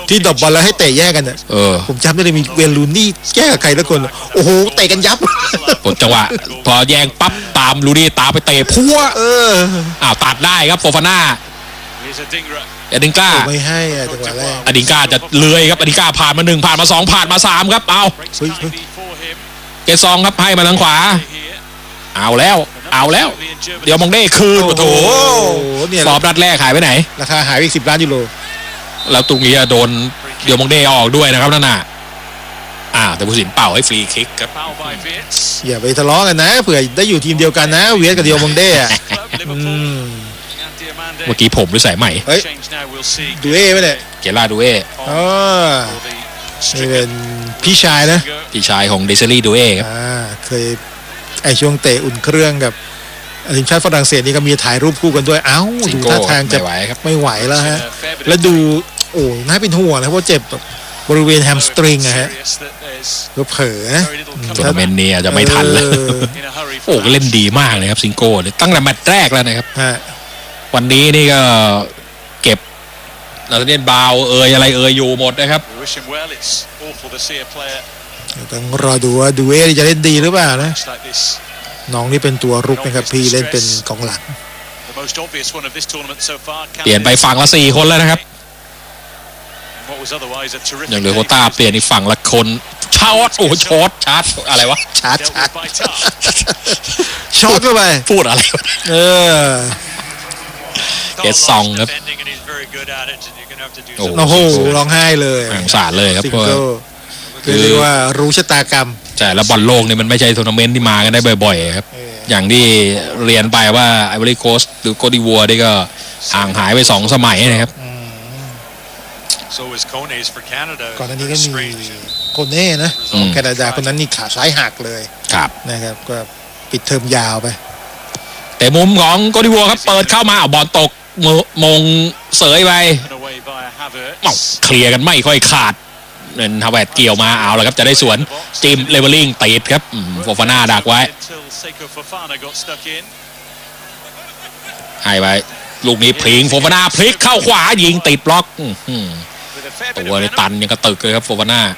ที่ดรอปบอลแล้วให้เตะแยกกันอ่ะเออผมจำได้เลยมีเวลูนี่แยกกับใครทุกคนโอ้โหเตะกันยับกดจังหวะพอแย่งปั๊บตามลูดี้ตามไปเตะพัวเอออ้าวตัดได้ครับโฟฟาน่า Here's Adingra. อดิงก้าไม่ให้อ่ะจังหวะแรกอดิงก้าจะเลื้อยครับอดิงก้าผ่านมาหนึ่งผ่านมาสองผ่านมาสามครับเอา Breaks Ui, time ui. before him. เกซองครับให้มาทางขวา Here. เอาแล้วเอาแล้ว Serbian Germany. เดี๋ยวมองได้คืนโอ้โอ้โหโหเนี่ยสอบนัดแรกหายไปไหนราคาหายไปอีกสิบล้านยูโรแล้วตรงนี้โดนเดี๋ยวมองได้ออกด้วยนะครับนั่นน่ะอ่าแต่ผู้สินเป่าให้ฟรีคิกครับ Foul by Wirtz. อย่าไปทะเลาะกันนะเผื่อได้อยู่ทีมเดียวกันนะเวียสกับเดียวมงเด้อะ Club, อื Liverpool. ม And Diamande. เมื่อกี้ผมหรือสายใหม่เฮ้ย Change now, we'll see. ดูเอ้ไหมเนี่ยเกล่าดูเออ๋อ For the นี่เป็นพี่ชายนะ striker. พี่ชายของเดซลี่ดูเอครับอ่าเคยไอช่วงเตะอุ่นเครื่องกับทีมชาติฝรั่งเศสนี่ก็มีถ่ายรูปคู่กันด้วยเอ้าซิงดูโก้ท่าทางจะไม่ไหวครับไม่ไหวแล้วฮะ Uh, fair bit of แล้วดูโอ้น่าเป็นห่วงนะเพราะเจ็บแบบบริเวณแฮมสตริงอะฮะ serious that there's ก็เผลอนะ very little ทัวร์นา coming เมนต์นี้อาจจะไม่ทันแล้วเออ in a hurry โอ้ for ก็เล่นดีมากเลยครับซิงโก้เนี่ยตั้งแต่แมตช์แรกแล้วนะครับฮะวันนี้นี่ก็เก็บนาธาเนียลบาวเอยอะไรเอยอยู่หมดนะครับ We wish him well. It's awful to see a player ต้องรอดูว่าดูเอ้จะเล่นดีหรือเปล่านะ just like this. น้องนี่เป็นตัวรุกนะครับพี่เล่นเป็นกองหลัง The most obvious one of this tournament so far. เปลี่ยนไปฝั่งละสี่คนแล้วนะครับ What was otherwise a terrific อย่างเหลือโคว game ต้าเปลี่ยนอีกฝั่งละคนชาร์ตโอ้โหช็อตชาร์ตอะไรวะชาร์จ dealt ชาร์จ with by Tar. ช็อตเข้าไปพูดอะไรวะเออเกตซองครับ Defending and he's very good at it, and you're going to have to do โอ้ some โอ้โหร้องไห้เลยน่าสงสารเลยครับซิงเพราะว่าเกิลคือเรียกว่ารู้ชะตากรรมใช่แล้วบอลโลกนี่มันไม่ใช่ทัวร์นาเมนต์ที่มากันได้บ่อยๆครับเอออย่างที่เรียนไปว่าไอวอรี่โคสต์หรือโกดิวัวนี่ก็ห่างหายไปสองสมัยนะครับ So is Kone's for Canada. ก่อนหน้านี้ก็มีโคเน่นะอืมแคนาดาคนนั้นนี่ขาซ้ายหักเลยครับนะครับก็ปิดเทอมยาวไปแต่มุมของโกดิวัวครับเปิดเข้ามาเอาบอลตกมมงเสยไป And away by เอ้า Havertz. เคลียร์กันไม่ค่อยขาดเป็นฮาวเวิร์ดเกี่ยวมาเอาแล้วครับจะได้สวนจิมเลเวลลิงติดครับอืมโฟฟาน่าดักไว้ Until Seko Fofana got stuck in. ให้ไปลูกนี้พลิงโฟฟาน่าพลิกเข้าขวายิงติดบล็อกอื้อหือ With a fair ตั bit ว of นี่ venom. ตันยังกระตึกเลยครับโฟฟาน่า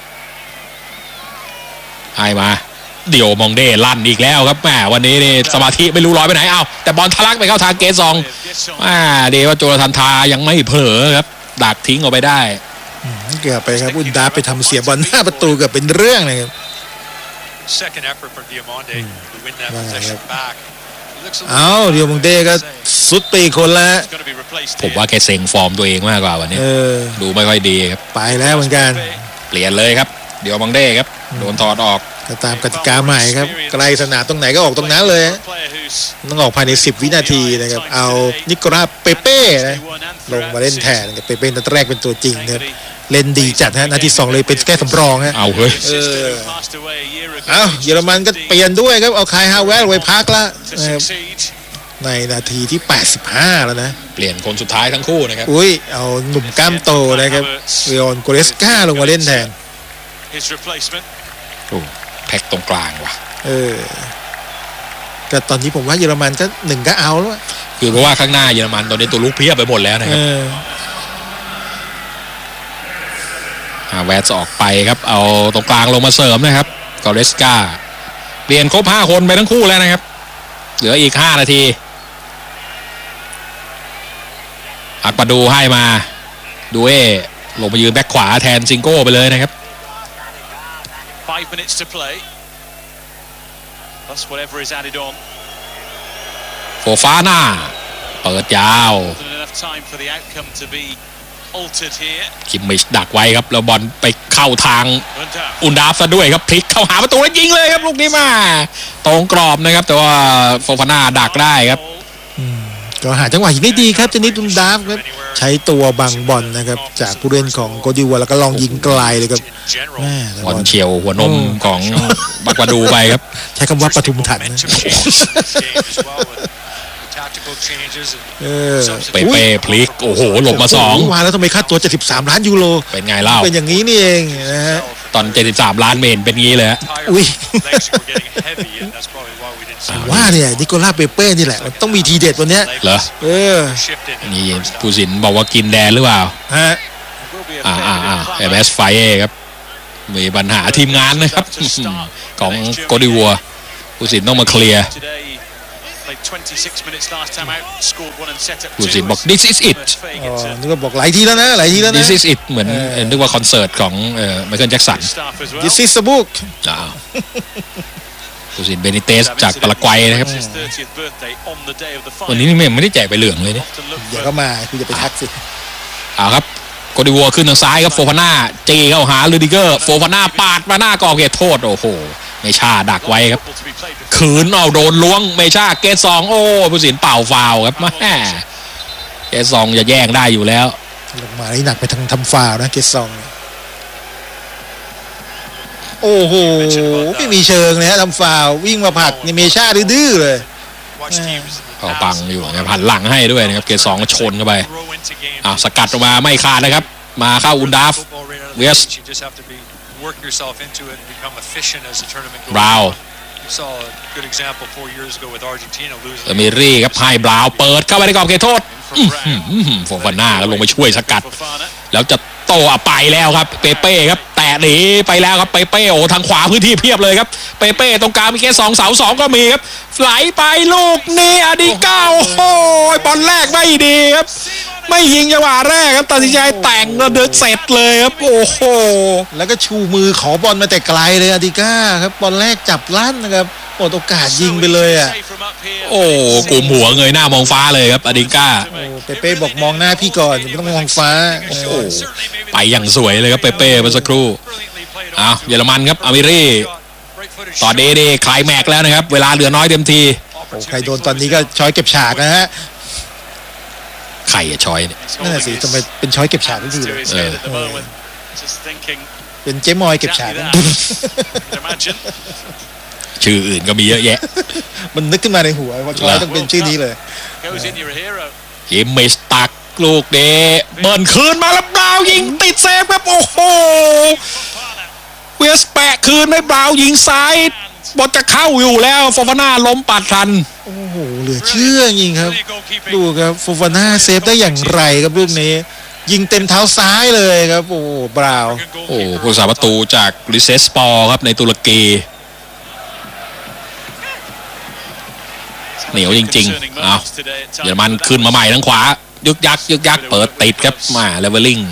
ให้มาเดี๋ยวมองเด้ลั่นอีกแล้วครับแหมวันนี้นี่สมาธิไม่รู้ร้อยไปไหนเอาแต่บอลทะลักไปเข้าทางเกซอง Gesson. อ่าเดว่าโจรทันทายังไม่เผลอครับดักทิ้งออกไปได้เกือบไปครับอุนดาไปทำเสียบอลหน้าประตูเกือบเป็นเรื่องเลยครับ Second effort from Diamande to win that Vâng, possession vâng. back. He looks a เอ้า little เดียวมงเด้ก็สุดไปอีกคนละ He's going to be replaced ผม here. ว่าแกเซ็งฟอร์มตัวเองมากกว่าวันนี้เออดูไม่ค่อยดีครับไปแล้วเหมือนกันเปลี่ยนเลยครับ เดี๋ยวมองเด้ครับโดนถอดออกก็ตามกติกาใหม่ครับใกล้สนามตรงไหนก็ออกตรงนั้นเลยฮะ Player who's ต้องออกภายในสิบวินาทีนะครับเอานิโคลัสเปเป้นะลงมาเล่นแทนกับเปเป้นัดแรกเป็นตัวจริงนะครับเล่นดีจัดฮะนาทีสองเลยเป็นแค่สำรองฮะเอาเฮ้ยเออ passed away a year ago. เอ้าเยอรมันก็เปลี่ยนด้วยครับเอาคายฮาวเวลไว้พักละ To นะครับ succeed. ในนาทีที่แปดสิบห้าแล้วนะเปลี่ยนคนสุดท้ายทั้งคู่นะครับอุ้ยเอาหนุ่มกล้ามโตนะครับเลออนโกเรสกาลงมาเล่นแทน His replacement. โอ้แพ็กตรงกลางว่ะเออแต่ตอนนี้ผมว่าเยอรมันก็หนึ่งก็เอาแล้วอะคือเพราะว่าข้างหน้าเยอรมันตอนนี้ตัวลุกเพียบไปหมดแล้วนะคเอรับออ่าแวดออกไปครับเอาตรงกลางลงมาเสริมนะครับกอเรสกาเปลี่ยนครบห้าคนไปทั้งคู่แล้วนะครับเหลืออีกห้านาทีอัดประดูให้มาดูเอลงมายืนแบ็คขวาแทนซิงโก้ไปเลยนะครับ Five minutes to play. Plus whatever is added on. โฟฟาน่าเปิดยาว More than enough time for the outcome to be altered here. คิมมิชดักไว้ครับแล้วบอลไปเข้าทาง Undaf. อุนดาฟซะด้วยครับพลิกเข้าหาประตูแล้วยิงเลยครับลูกนี้มาตรงกรอบนะครับ แต่ว่าโฟฟาน่าดักได้ครับก็หาจังหวะยิงได้ดีครับเจนิดดุนดาฟครับใช้ตัวบังบอลนะครับจากผู้เล่นของโกดิวัวแล้วก็ลองยิงไกลเลยครับ in general. แม่แต่บบ ออลลเฉียวหัวนมของบักวาดูไปครับใช้คำว่าปทุมถันนะ Momentum changes in this game as well with tactical changes and เออเปเป้พลิกโอ้โหหลบมาสองโโหมาแล้วทำไมค่าตัวเจ็ดสิบสามล้านยูโรเป็นไงเล่าเป็นอย่างนี้นี่เองนะฮะตอนเจ็ดสิบสามล้านเมนเป็นงี้เลยฮะ tire Ui. legs were getting heavy and that's probably why we didn't see ว่าเนี่ยนิโคลัสเปเป้นี่แหละมันต้องมีทีเด็ดวันเนี้ย legs เหรอเออ shifted in นี่ the first ผู้ half. สินบอกว่ากินแดนหรือเปล่าฮะ Will อ่าอ่าอ่าเอเมสไฟเอครับมีปัญหาทีมงานนะครับ ของโกดิวัวผู้สินต้องมาเคลียร์ผู้สินบอก this is it อ๋อนึกว่าบอกหลายทีแล้วนะหลายทีแล้วนะ this is it เหมือนเอ่อนึกว่าคอนเสิร์ตของเอ่อไมเคิลแจ็คสัน This is the book อ้าวผู้สินเบนิเตสจากปารากวัยนะครับวันนี้นี่ไม่ได้แจกไปเหลืองเลยเนี่ยเดี๋ยวก็มาคุณจะไปทักสิเอาครับโกดิวัวขึ้นทางซ้ายครับโฟฟาน่าจีเข้าหาลูดิเกอร์โฟฟาน่าปาดมาหน้ากรอบเขตโทษโอ้โหเมชาดักไว้ครับขืนเอาโดนล้วงเมชาเกตสองโอ้ผู้สินเป่าฟาวครับแม่เกตสองจะแย่งได้อยู่แล้วลงมานี่หนักไปทางทำฟาวล์นะเกสซองโอ้โหไม่มีเชิงเลยฮะทำฟาวล์วิ่งมาผลักนี่เมชาดื้อๆเลยเขาปังอยู่นะครับหันหลังให้ด้วยนะครับเกตสองก็ชนเข้าไปอ้าวสกัดออกมาไม่ขาดนะครับมาเข้าอุนดาฟเวสบราวน์เอมิรี่ครับไฮบราวน์เปิดเข้าไปในกรอบเขตโทษโฟฟาน่าก็ลงไปช่วยสกัดแล้วจะโตอ่ะไปแล้วครับเปเป้ครับแตะหนีไปแล้วครับเปเป้โอ้ทางขวาพื้นที่เพียบเลยครับเปเป้ตรงกลางมีแค่สองเสาสองก็มีครับไหลไปลูกนี้อดีก้าโอ้โหบอลแรกไม่ดีครับไม่ยิงจังหวะแรกครับตัดสินใจแต่งแล้วเดินเสร็จเลยครับโอ้โหแล้วก็ชูมือขอบอลมาแต่ไกลเลยอดิก้าครับบอลแรกจับลั่นนะครับหมดโอกาสยิงไปเลยอ่ะโอ้กลุ่มหัวเงยหน้ามองฟ้าเลยครับอดิก้าโอ้เปเป้บอกมองหน้าพี่ก่อนไม่ต้องมองฟ้าโอ้โหไปอย่างสวยเลยครับเปเป้เมื่อสักครู่อ้าวเยอรมันครับอามิรี่ต่อเดเดคลายแม็กแล้วนะครับเวลาเหลือน้อยเต็มทีโอ้ใครโดนตอนนี้ก็ช้อยเก็บฉากนะฮะใครอะช้อยเนี่ยนั่นแหละสิทำไมเป็นช้อยเก็บฉากทุกทีเลยเป็นเจ๊มอยเก็บฉากชื่ออื่นก็มีเยอะแยะมันนึกขึ้นมาในหัวว่าช้อยต้องเป็นชื่อนี้เลยเกมเมสตักลูกเดเบิร์นคืนมาแล้วบราวยิงติดเซฟครับโอ้โหเวสแปะคืนไม่บราวยิงซ้ายบอลจะเข้าอยู่แล้วโฟฟาน่าล้มปัดทันโอ้โหเหลือเชื่อจริงครับดูครับโฟฟาน่าเซฟได้อย่างไรครับลูกนี้ยิงเต็มเท้าซ้ายเลยครับโอ้บราวโอ้ผู้สาประตูจากลิเซสปอร์ครับในตุรกีเหนียวจริงๆอ้าวเยอรมันขึ้นมาใหม่ทางขวายึกยักยึกยักเปิดติดครับมาเลเวลลิ่ง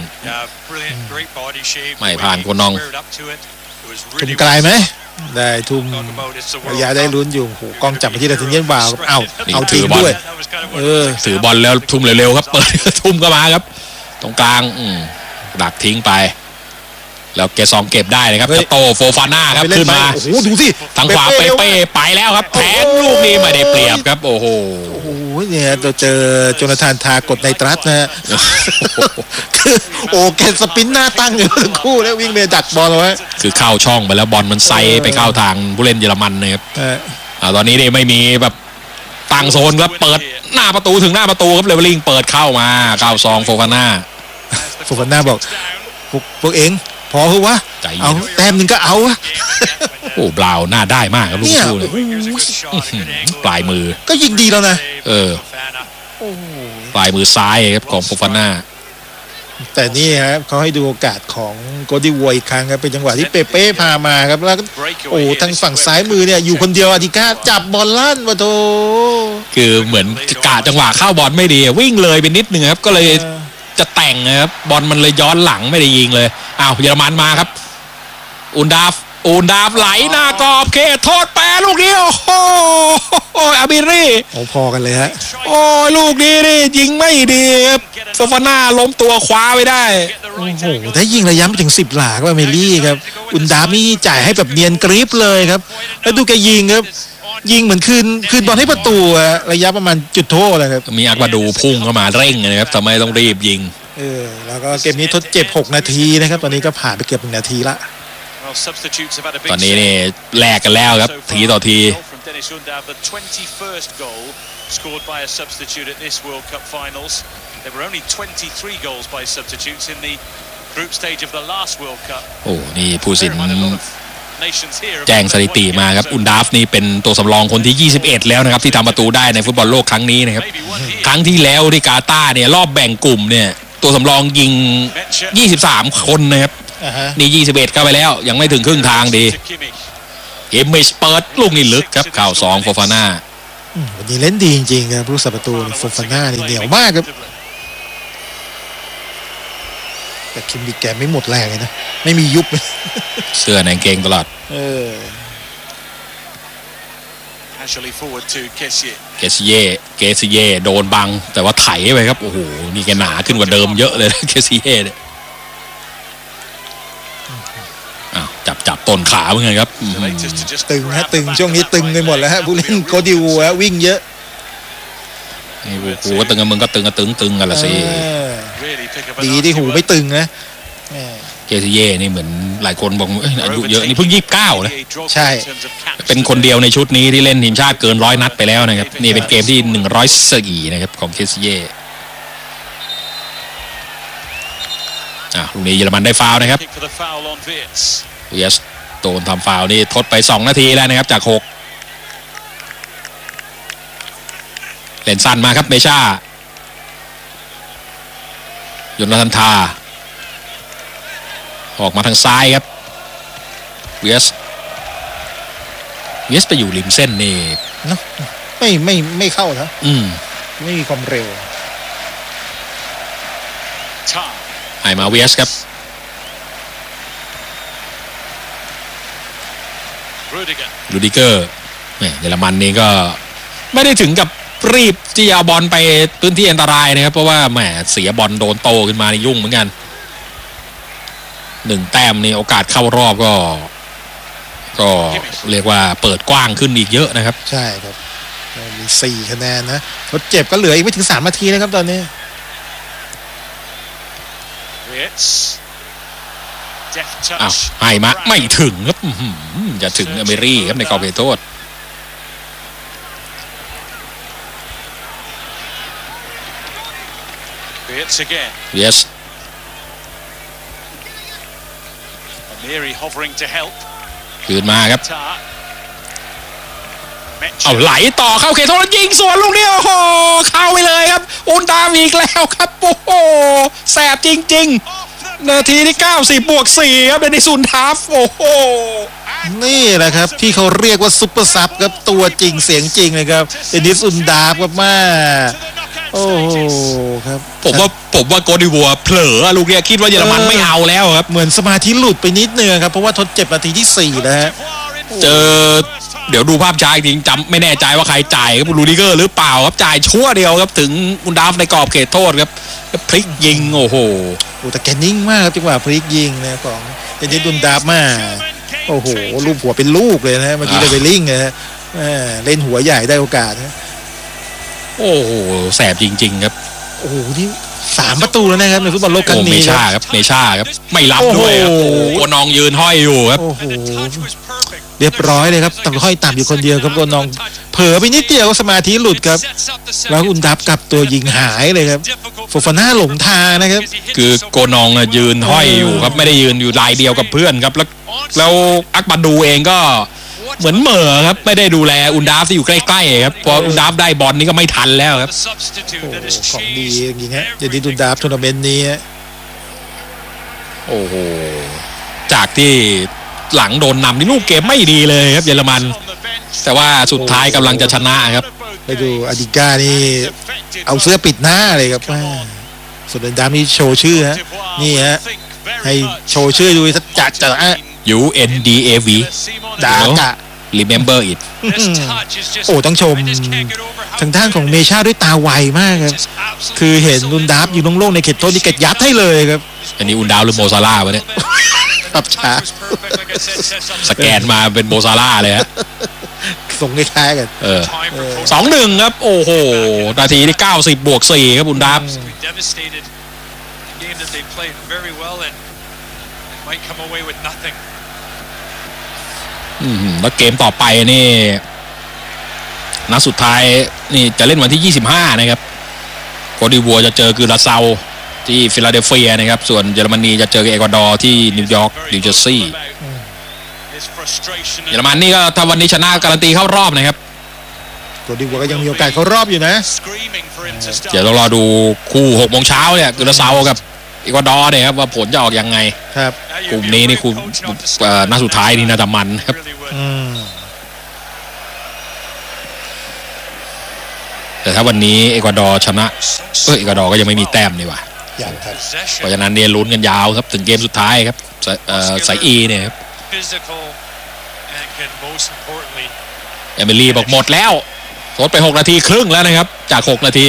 ไม่ผ่านโกนองทุ่มไกลไหมได้ทุ่มระยะได้ลุ้นอยู่โหกล้องจับไปที่ดาทินเย็นบาวเอาเอาทิ้งด้วยเออถือบอลแล้วทุ่มเร็วๆครับเปิดทุ่มก็มาครับตรงกลางดักทิ้งไปแล้วเกซองเก็บได้เลยครับจะโตโฟฟาน่าครับขึ้นมาโอ้โหดูสิทางขวาเปเป้ไปแล้วครับแทงลูกนี้ไม่ได้เปรียบครับโอ้โหโอ้โหเนี่ยเราเจอโจนาธานทากดในตรัสนะฮะคือโอ้แกสปินหน้าตั้งอยู่ทั้งคู่แล้ววิ่งไปดักบอลเอาไว้คือเข้าช่องไปแล้วบอลมันไซไปเข้าทางผู้เล่นเยอรมันนะครับตอนนี้เนี่ยไม่มีแบบตั้งโซนครับเปิดหน้าประตูถึงหน้าประตูครับเลเวลลิ่งเปิดเข้ามาเข้าซองโฟฟาน่าโฟฟาน่าบอกพวกเองพอคือวะเอาแต้มหนึ่งก็เอาวะโอ้บราวน์น่าได้มากครับลูกคู่เลยปลายมือก็ยิงดีแล้วนะเออปลายมือซ้ายครับของโฟฟาน่าแต่นี่ครับเขาให้ดูโอกาสของโกดิวัวอีกครั้งครับเป็นจังหวะที่เปเป้พามาครับแล้วโอ้ทางฝั่งซ้ายมือเนี่ยอยู่คนเดียวอาติก้าจับบอลลั่นมาโถคือเหมือนกะจังหวะเข้าบอลไม่ดีวิ่งเลยไปนิดนึงครับก็เลยจะแต่งนะครับบอลมันเลยย้อนหลังไม่ได้ยิงเลยอ้าวเยอรมันมาครับอุนดาฟอุนดาฟไหลหน้ากรอบเขตโทษแปรลูกนี้โอ้โหอาบิรี่โอ้พอกันเลยฮะโอ้ลูกนี้นี่ยิงไม่ดีครับโซฟาน่าล้มตัวคว้าไว้ได้โอ้โหถ้ายิงระยะไปถึงสิบหลาก็เมลี่ครับอุนดาฟนี่จ่ายให้แบบเนียนกริปเลยครับแล้วดูแกยิงครับยิงเหมือนคืนคืนบอลให้ประตูอะระยะประมาณจุดโทษเลยครับมีอักบาดูพุ่งเข้ามาเร่งนะครับทำไมต้องรีบยิงเออแล้วก็เกมนี้ทดเจ็บหกนาทีนะครับตอนนี้ก็ผ่านไปเกือบหนึ่งนาทีละตอนนี้นี่แลกกันแล้วครับทีต่อทีโอ้นี่ผู้สินแจ้งสถิติมาครับอุนดาฟนี่เป็นตัวสำรองคนที่ยี่สิบเอ็ดแล้วนะครับที่ทำประตูได้ในฟุตบอลโลกครั้งนี้นะครับครั้งที่แล้วที่กาตาร์เนี่ยรอบแบ่งกลุ่มเนี่ยตัวสำรองยิง ยี่สิบสาม คนนะครับอ่าฮะนี่ยี่สิบเอ็ดเข้าไปแล้วยังไม่ถึงครึ่งทางดีเอมเมชเปิดลูกนี่ลึกครับข่าวสองโฟฟาน่าอืมวันนี้เล่นดีจริงๆครับผู้สับประตูนี่โฟฟาน่านี่เหนียวมากครับแต่คิมบิกแกไม่หมดแรงเลยนะไม่มียุบเลยเสื้อในกางเกงตลอดเออ Casually forward to Kessié. เกสเย่เกสเย่โดนบังแต่ว่าไถไปครับโอ้โหนี่แกหนาขึ้นกว่าเดิมเยอะเลยนะเกสเย่เนี่ยอ้าวจับจับต้นขาเหมือนกันครับอืม Selectors to just ตึงฮะ grab ตึง the back ช่วง of นี้ that ตึง right ไปหมดแล้วฮะ back. ผู้เล่นโคดิวฮะวิ่งเยอะนี่กูก็ตึงกับมึงก็ตึงกับตึงตึงกันละสิเออ Really pick up a ดีที่ nasty หู one. ไม่ตึงนะแหม่เกสเย่นี่เหมือนหลายคนบอกเอ้ยอายุเยอะนี่เพิ่งยี่สิบเก้านะใช่เป็นคนเดียวในชุดนี้ที่เล่นทีมชาติเกินร้อยนัดไปแล้วนะครับนี่เป็นเกมที่หนึ่งร้อยสี่นะครับของเคสเย่อ่ะลูกนี้เยอรมันได้ฟาวล์นะครับ Kick for the foul on Wirtz. เวียสโดนทำฟาวล์นี่ทดไปสองนาทีแล้วนะครับจากหกเล่นสั้นมาครับเมชายนทันทาออกมาทางซ้ายครับเวียสเวียสไปอยู่ริมเส้นนี่เนอะไม่ไม่ไม่เข้านะอืมไม่มีความเร็ว Tar. ให้มาเวียสครับ Rudiger. ลูดิเกอร์แหม่เยอรมันนี่ก็ไม่ได้ถึงกับรีบที่จะเอาบอลไปพื้นที่อันตรายนะครับเพราะว่าแหมเสียบอลโดนโตขึ้นมานี่ยุ่งเหมือนกันหนึ่งแต้มนี่โอกาสเข้ารอบก็ ก็เรียกว่าเปิดกว้างขึ้นอีกเยอะนะครับใช่ครับมีสี่คะแนนนะทดเจ็บก็เหลืออีกไม่ถึงสามนาทีนะครับตอนนี้ Wirtz. Deft อ้าว touch. ให้มาไม่ถึงครับอื้อหือจะถึงอเมรี่ครับในกรอบเขตโทษ Wirtz again. เวียส Amiri hovering to help. คืนมาครับ Tar. เอา Metcher. ไหลต่อเข้าเขตโทษยิงสวนลูกนี้โอ้โหเข้าไปเลยครับอุนตามอีกแล้วครับโอ้โหแสบจริง ๆ นาทีที่เก้าสิบบวกสี่ครับเดนิสุนทาฟโอ้โหนี่แหละครับที่เขาเรียกว่าซุปเปอร์ซับครับตัวจริงเสียงจริงเลยครับเดนิสอุนดาบครับมา To the knockout โอ้โห stages. ครับผมว่าผมว่าโกดิวัวเผลอลูกเนี้ยคิดว่าเยอรมันไม่เอาแล้วครับเหมือนสมาธิหลุดไปนิดนึงครับเพราะว่าทดเจ็บนาทีที่สี่แล้วฮะเจอเดี๋ยวดูภาพช้าอีกทีจำไม่แน่ใจว่าใครจ่ายครับลูดิเกอร์หรือเปล่าครับจ่ายชั่วเดียวครับถึงอุนดาฟในกรอบเขตโทษครับแล้วพลิกยิงโอ้โหโอ้แต่แกนิ่งมากครับจังหวะพลิกยิงนะของเดนิสอุนดาบมาโอ้โหลูกหัวเป็นลูกเลยนะเมื่อกี้อ่าเลเวลลิงนะฮะแม่เล่นหัวใหญ่ได้โอกาสนะโอ้โหแสบจริงๆครับโอ้โหนี่สามประตูแล้วนะครับในฟุตบอลโลกครั้โอ้งเมนี้คชารับครับเมชาครับไม่รับด้วยครับโอ้โหโอ้โหนองยืนห้อยอยู่ครับโอ้โห And the touch was perfect. เรียบร้อยเลยครับแต่ห้อยต่ำอยู่คนเดียวครับโกนองเผลอไปนิดเดียวสมาธิหลุดครับ It sets up the แล้วอุน second ดับกลับตัวยิงหายเลยครับ difficult โฟฟาน่าหลงทางนะครับ because he hit คือ it so โกนองน่ะยืนห้อยอยู่ครับไม่ได้ยืนอยู่ลายเดียวกับเพื่อนครับแล้วแล้วอักบาดูเองก็เหมือนเหม่อครับไม่ได้ดูแลอุนดาฟที่อยู่ใกล้ๆครับพออุนดาฟได้บอลนี่ก็ไม่ทันแล้วครับ The substitute โอ้โห that has ของดี changed อย่างนี้ฮะเดนิส everything. อุนดับทัวร์นาเมนต์นี้ฮะโอ้โหจากที่หลังโดนนำนี่ลูกเกมไม่ดีเลยครับเยอรมัน On the bench. แต่ว่าสุดท้ายกำลังจะชนะครับไปดูอาดิก้านี่เอาเสื้อปิดหน้าเลยครับแม่ส่วนอุนดับนี่โชว์ชื่อฮะนี่ฮะให้โชว์ชื่อดูสักจัดจัดอะ U N D A V ดากะ remember it This touch is just โอ้ต้องชม I just can't get over how ทางด้านของเมชาด้วยตาไวมากครับ just absolutely คือเห็นอุนดับอยู่โล่งๆในเขตโทษนี่เก็ยัดให้เลยครับอันนี้อุนดาวหรือโมซาร่าวะเนี่ยครับช้า was perfect, like I said, sets up สแกนมาเป็นโมซาร่าเลยฮะส่งคล้ายๆกันเออ time for Coach สองหนึ่งครับ โอ้โห นาทีที่เก้าสิบบวกสี่ครับอุนดาฟ to be devastated. A game that they played very well and might come away with nothing. อืมแล้วเกมต่อไปนี่นัดสุดท้ายนี่จะเล่นวันที่ยี่สิบห้านะครับโคดิวัวจะเจอกือราเซาที่ฟิลาเดลเฟียนะครับส่วนเยอรมนีจะเจอกับเอกวาดอร์ที่นิวยอร์ก Very นิวเจอร์ซีย์ vocal about his frustration เยอรมันนี่ก็ถ้าวันนี้ชนะการันตีเข้ารอบนะครับกดิวัวก็ยังมีโอกาสเข้ารอบอยู่นะ Screaming for him to start. เดี๋ยวต้องรอดูคู่หกโมงเช้าเนี่ยกุราเซากับอีกัวดอร์เนี่ยครับว่าผลจะออกยังไงครับกลุ่มนี้นี่คุณเอ่อนัดสุดท้ายนี่น่าจะมันครับ Really would. อืมแต่ถ้าวันนี้เอกวาดอร์ชนะเออเอกวาดอร์ก็ยังไม่มีแต้มนี่หว่าอย่างครับเพราะฉะนั้นเนี่ยลุ้นกันยาวครับถึงเกมสุดท้ายครับสายเอ่อสายอีเนี่ยครับ Physical and can most importantly เอมิลี่บอกหมดแล้วทดไปหกนาทีครึ่งแล้วนะครับจากหกนาที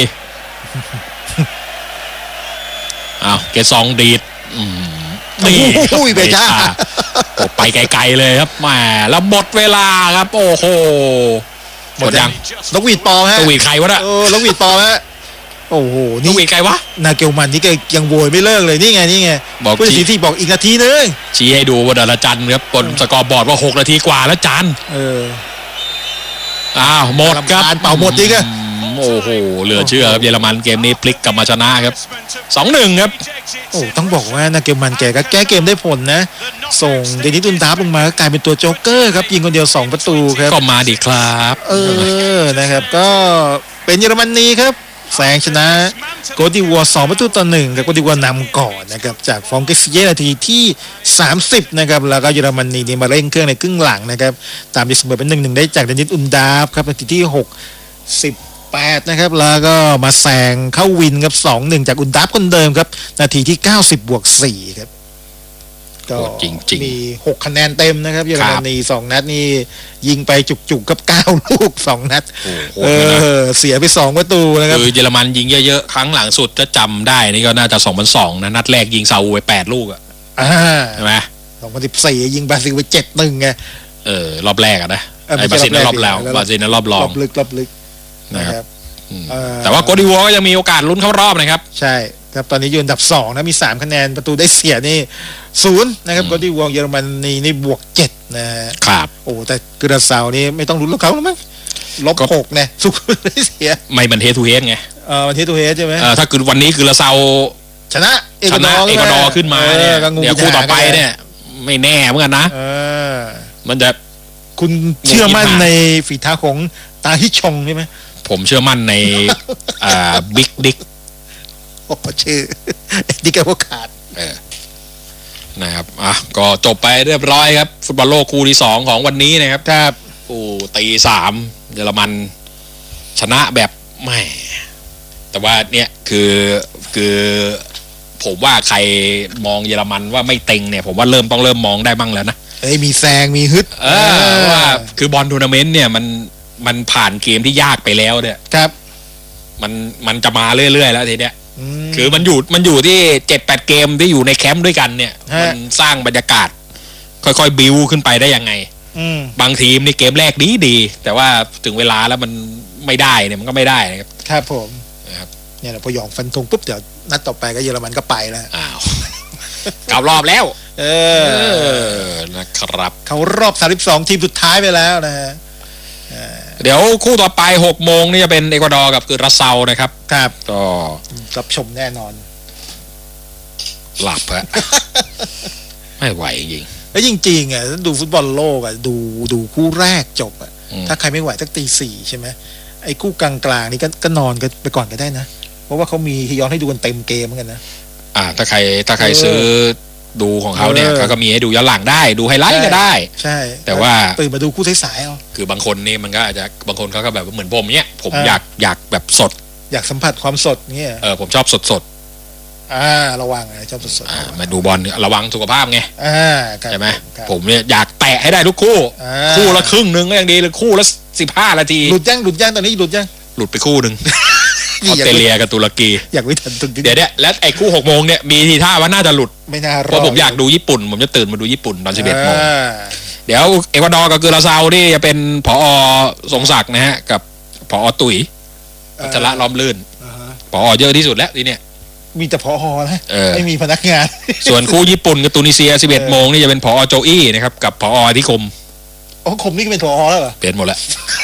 อ้าวเกซองดีดอืมนี่ครับโอ้ยเบจ้าโอ้ไปไกลๆเลยครับแหมแล้วหมดเวลาครับโอ้โหหมดยังนกหวีดปลอมฮะตวีดใครวะน่ะเออนกหวีดปลอมฮะโอ้โหตนี่วีดใครวะนาเกลมันนี่แกยังโวยไม่เลิกเลยนี่ไงนี่ไงบอกผู้ตัดชี้สินที่บอกอีกนาทีนึงชี้ให้ดูบนดาราจันทร์ครับบนสกอร์บอร์ดว่าหกนาทีกว่าแล้วจันเอออ้าวหมดครับรำคาญเป่าหมดจริงอะอืมโอ้โหเหลือเชื่อครับเยอรมันเกมนี้พลิกกลับมาชนะครับ สองหนึ่ง ครับโอ้ต้องบอกว่านาเกลมันแกก็แก้เกมได้ผลนะ ส่งเดนิสตุนดาบลงมาก็กลายเป็นตัวโจ๊กเกอร์ครับยิงคนเดียวสองประตูครับก็มาดิครับเออนะครับก็เป็นเยอรมนีครับแซงชนะโกดิวัวสองประตูต่อหนึ่งกับโกดิวัวนำก่อนนะครับจากฟองเกสเย่นาทีที่สามสิบนะครับแล้วก็เยอรมนีนี่มาเร่งเครื่องในครึ่งหลังนะครับตามที่เสมอเป็นหนึ่งหนึ่งได้จากเดนิสอุนดาฟครับนาทีที่หกสิบแปดนะครับแล้วก็มาแซงเข้าวินครับสองหนึ่งจากอุนดาฟคนเดิมครับนาทีที่เก้าสิบบวกสี่ครับก็โหดจริงๆมีหกคะแนนเต็มนะครับเยอรมนีสองนัดนี่ยิงไปจุกๆกับเก้าลูกสองนัดโอ้โหเออเสียไปสองประตูนะครับคือเยอรมันยิงเยอะๆครั้งหลังสุดจะจำได้นี่ก็น่าจะสองพันสองนะนัดแรกยิงซาอุไปแปดลูกอะอ่าใช่ไหมสองพันสิบสี่ยิงบราซิลไปเจ็ดหนึ่งไงเออรอบแรกอะนะเออไม่ไอ้บใช่ราซิลนั้นรรออบบแรแล้กวแล้วบราซิลนั้นรอบรองรอบลึกรอบลึกนะนะคครัรับบ อืมเอ่อแต่ว่าโกดิวัวก็ยังมีโอกาสลุ้นเข้ารอบนะครับใช่ครับตอนนี้อยู่อันดับสองนะมีสามคะแนนประตูได้เสียนี่ศูนย์นะครับก็ที่วงเยอรมนีนี่บวกเจ็ดนะฮะครับโอ้แต่กระเซานี่ไม่ต้องลุ้นกับเขาแล้วมั้งลบก็หกเนี่ยสุดได้เสียไม่มันเฮดทูเฮดไงเออวันที่ตัวเฮดใช่ไหมเออถ้าคือวันนี้คือลาเซาชนะเอกชวาดนะอร์เอกวาดอร์ขึ้นมาเนี่ยออก็งูเดี๋ยวคู่ต่อไปเนี่ยไม่แน่เหมือนกันนะเออมันจะคุณเชื่อมั่นในฝีเท้าของตาฮิชงใช่ไหมผมเชื่อมั่นในอ่าบิ๊กดิกโอ้ชื่อ ดิกาโวขาดเออนะครับอ่ะก็จบไปเรียบร้อยครับ ฟุตบอลโลกคู่ที่สองของวันนี้นะครับครับโอ้ตีสามเยอรมันชนะแบบแหม่แต่ว่าเนี่ยคือคือผมว่าใครมองเยอรมันว่าไม่เต็งเนี่ย ผมว่าเริ่มต้องเริ่มมองได้บ้างแล้วนะเอ้ยมีแซงมีฮึดเออว่าคือบอลทัวร์นาเมนต์เนี่ยมันมันผ่านเกมที่ยากไปแล้วเนี่ยครับมันมันจะมาเรื่อยๆแล้วทีเนี้ยมคือมันอยู่มันอยู่ที่เจ็ดแปดเกมที่อยู่ในแคมป์ด้วยกันเนี่ยฮะมันสร้างบรรยากาศ ค่อยๆบิวขึ้นไปได้ยังไงอืมบางทีมนี่เกมแรกดีดีแต่ว่าถึงเวลาแล้วมันไม่ได้เนี่ยมันก็ไม่ได้นะครับครับผมนะครับเนี่ยแหละพอหยองฟันธงปุ๊บเดี๋ยวนัดต่อไปก็เยอรมันก็ไปแล้วอ้าวกลับรอบแล้วเอเอออนะครับเขารอบสามสิบสองทีมสุดท้ายไปแล้วนะฮะเดี๋ยวคู่ต่อไปหกโมงนี่จะเป็นเอกวาดอร์กับกุราเซานะครับครับก็รับชมแน่นอนหลับฮะ ไม่ไหวจริงแล้วจริงๆอ่ะดูฟุตบอลโลกอ่ะดูดูคู่แรกจบอ่ะอืมถ้าใครไม่ไหวสักตีสี่ใช่ไหมไอ้คู่กลางๆนี่ก็ก็นอนกันไปก่อนก็ได้นะ เพราะว่าเขามีย้อนให้ดูกันเต็มเกมเหมือนกันนะอ่าถ้าใครถ้าใครเออซื้อดูของเขาเนี่ยเออเขาก็มีให้ดูย้อนหลังได้ดูไฮไลท์ก็ได้ใช่แต่ว่าตื่นมาดูคู่สายๆเอาคือบางคนนี่มันก็อาจจะบางคนเขาก็แบบเหมือนผมเนี่ยผมอ่าอยากอยากแบบสดอยากสัมผัสความสดเงี้ยเออผมชอบสดสดอ่าระวังนะชอบสดๆอ่ามาดูบอลระวังสุขภาพไงๆอ่าครับใช่ไหมครับผมเนี่ยอยากแตะให้ได้ทุกคู่อ่าคู่ละครึ่งหนึ่งก็ยังดีเลยคู่ละสิบห้านาทีหลุดยังหลุดยังตอนนี้หลุดยังหลุดไปคู่หนึ่งอนี่อสอยากเตรเลียกับตุรกีอยากไม่ทันตรงนี้เดี๋ยวเนี่ยแล้วไอ้คู่หกโมงเนี่ยมีทีท่าว่าน่าจะหลุดไม่น่ารอเพราะผมอยากดูญี่ปุ่น ผมจะตื่นมาดูญี่ปุ่นตอนสิบเอ็ดโมงอ่าเดี๋ยวเอกวาดอร์กับกุราเซานี่จะเป็นผอทรงศักดิ์นะฮะกับผอตุ๋ยวัชระล้อมลื่นอ่าฮะผอเยอะที่สุดแล้วทีเนี้ยมีแต่พอฮอนะเออไม่มีพนักงานส่วนคู่ญี่ปุ่นกับตูนิเซียสิบเอ็ดโมงนี่จะเป็นผอโจอี้นะครับกับผออธิคมโอ้คมนี่ก็เป็นพอฮอแล้วเหรอเปลี่ยนหมดแล้ว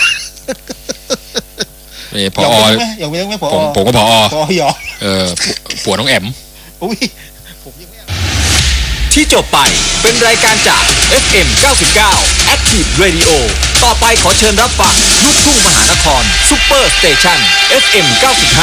นี่ผอยากอเป็นไหมอยากเป็นไหมพอผมผมก็ผอพอหยอกเออผัวน้องแอมอุ้ยผมยังไม่ที่จบไปเป็นรายการจาก เอฟ เอ็ม เก้าสิบเก้า Active Radio ต่อไปขอเชิญรับฟังลูกทุ่งมหานครซุปเปอร์สเตชัน เอฟ เอ็ม เก้าสิบห้า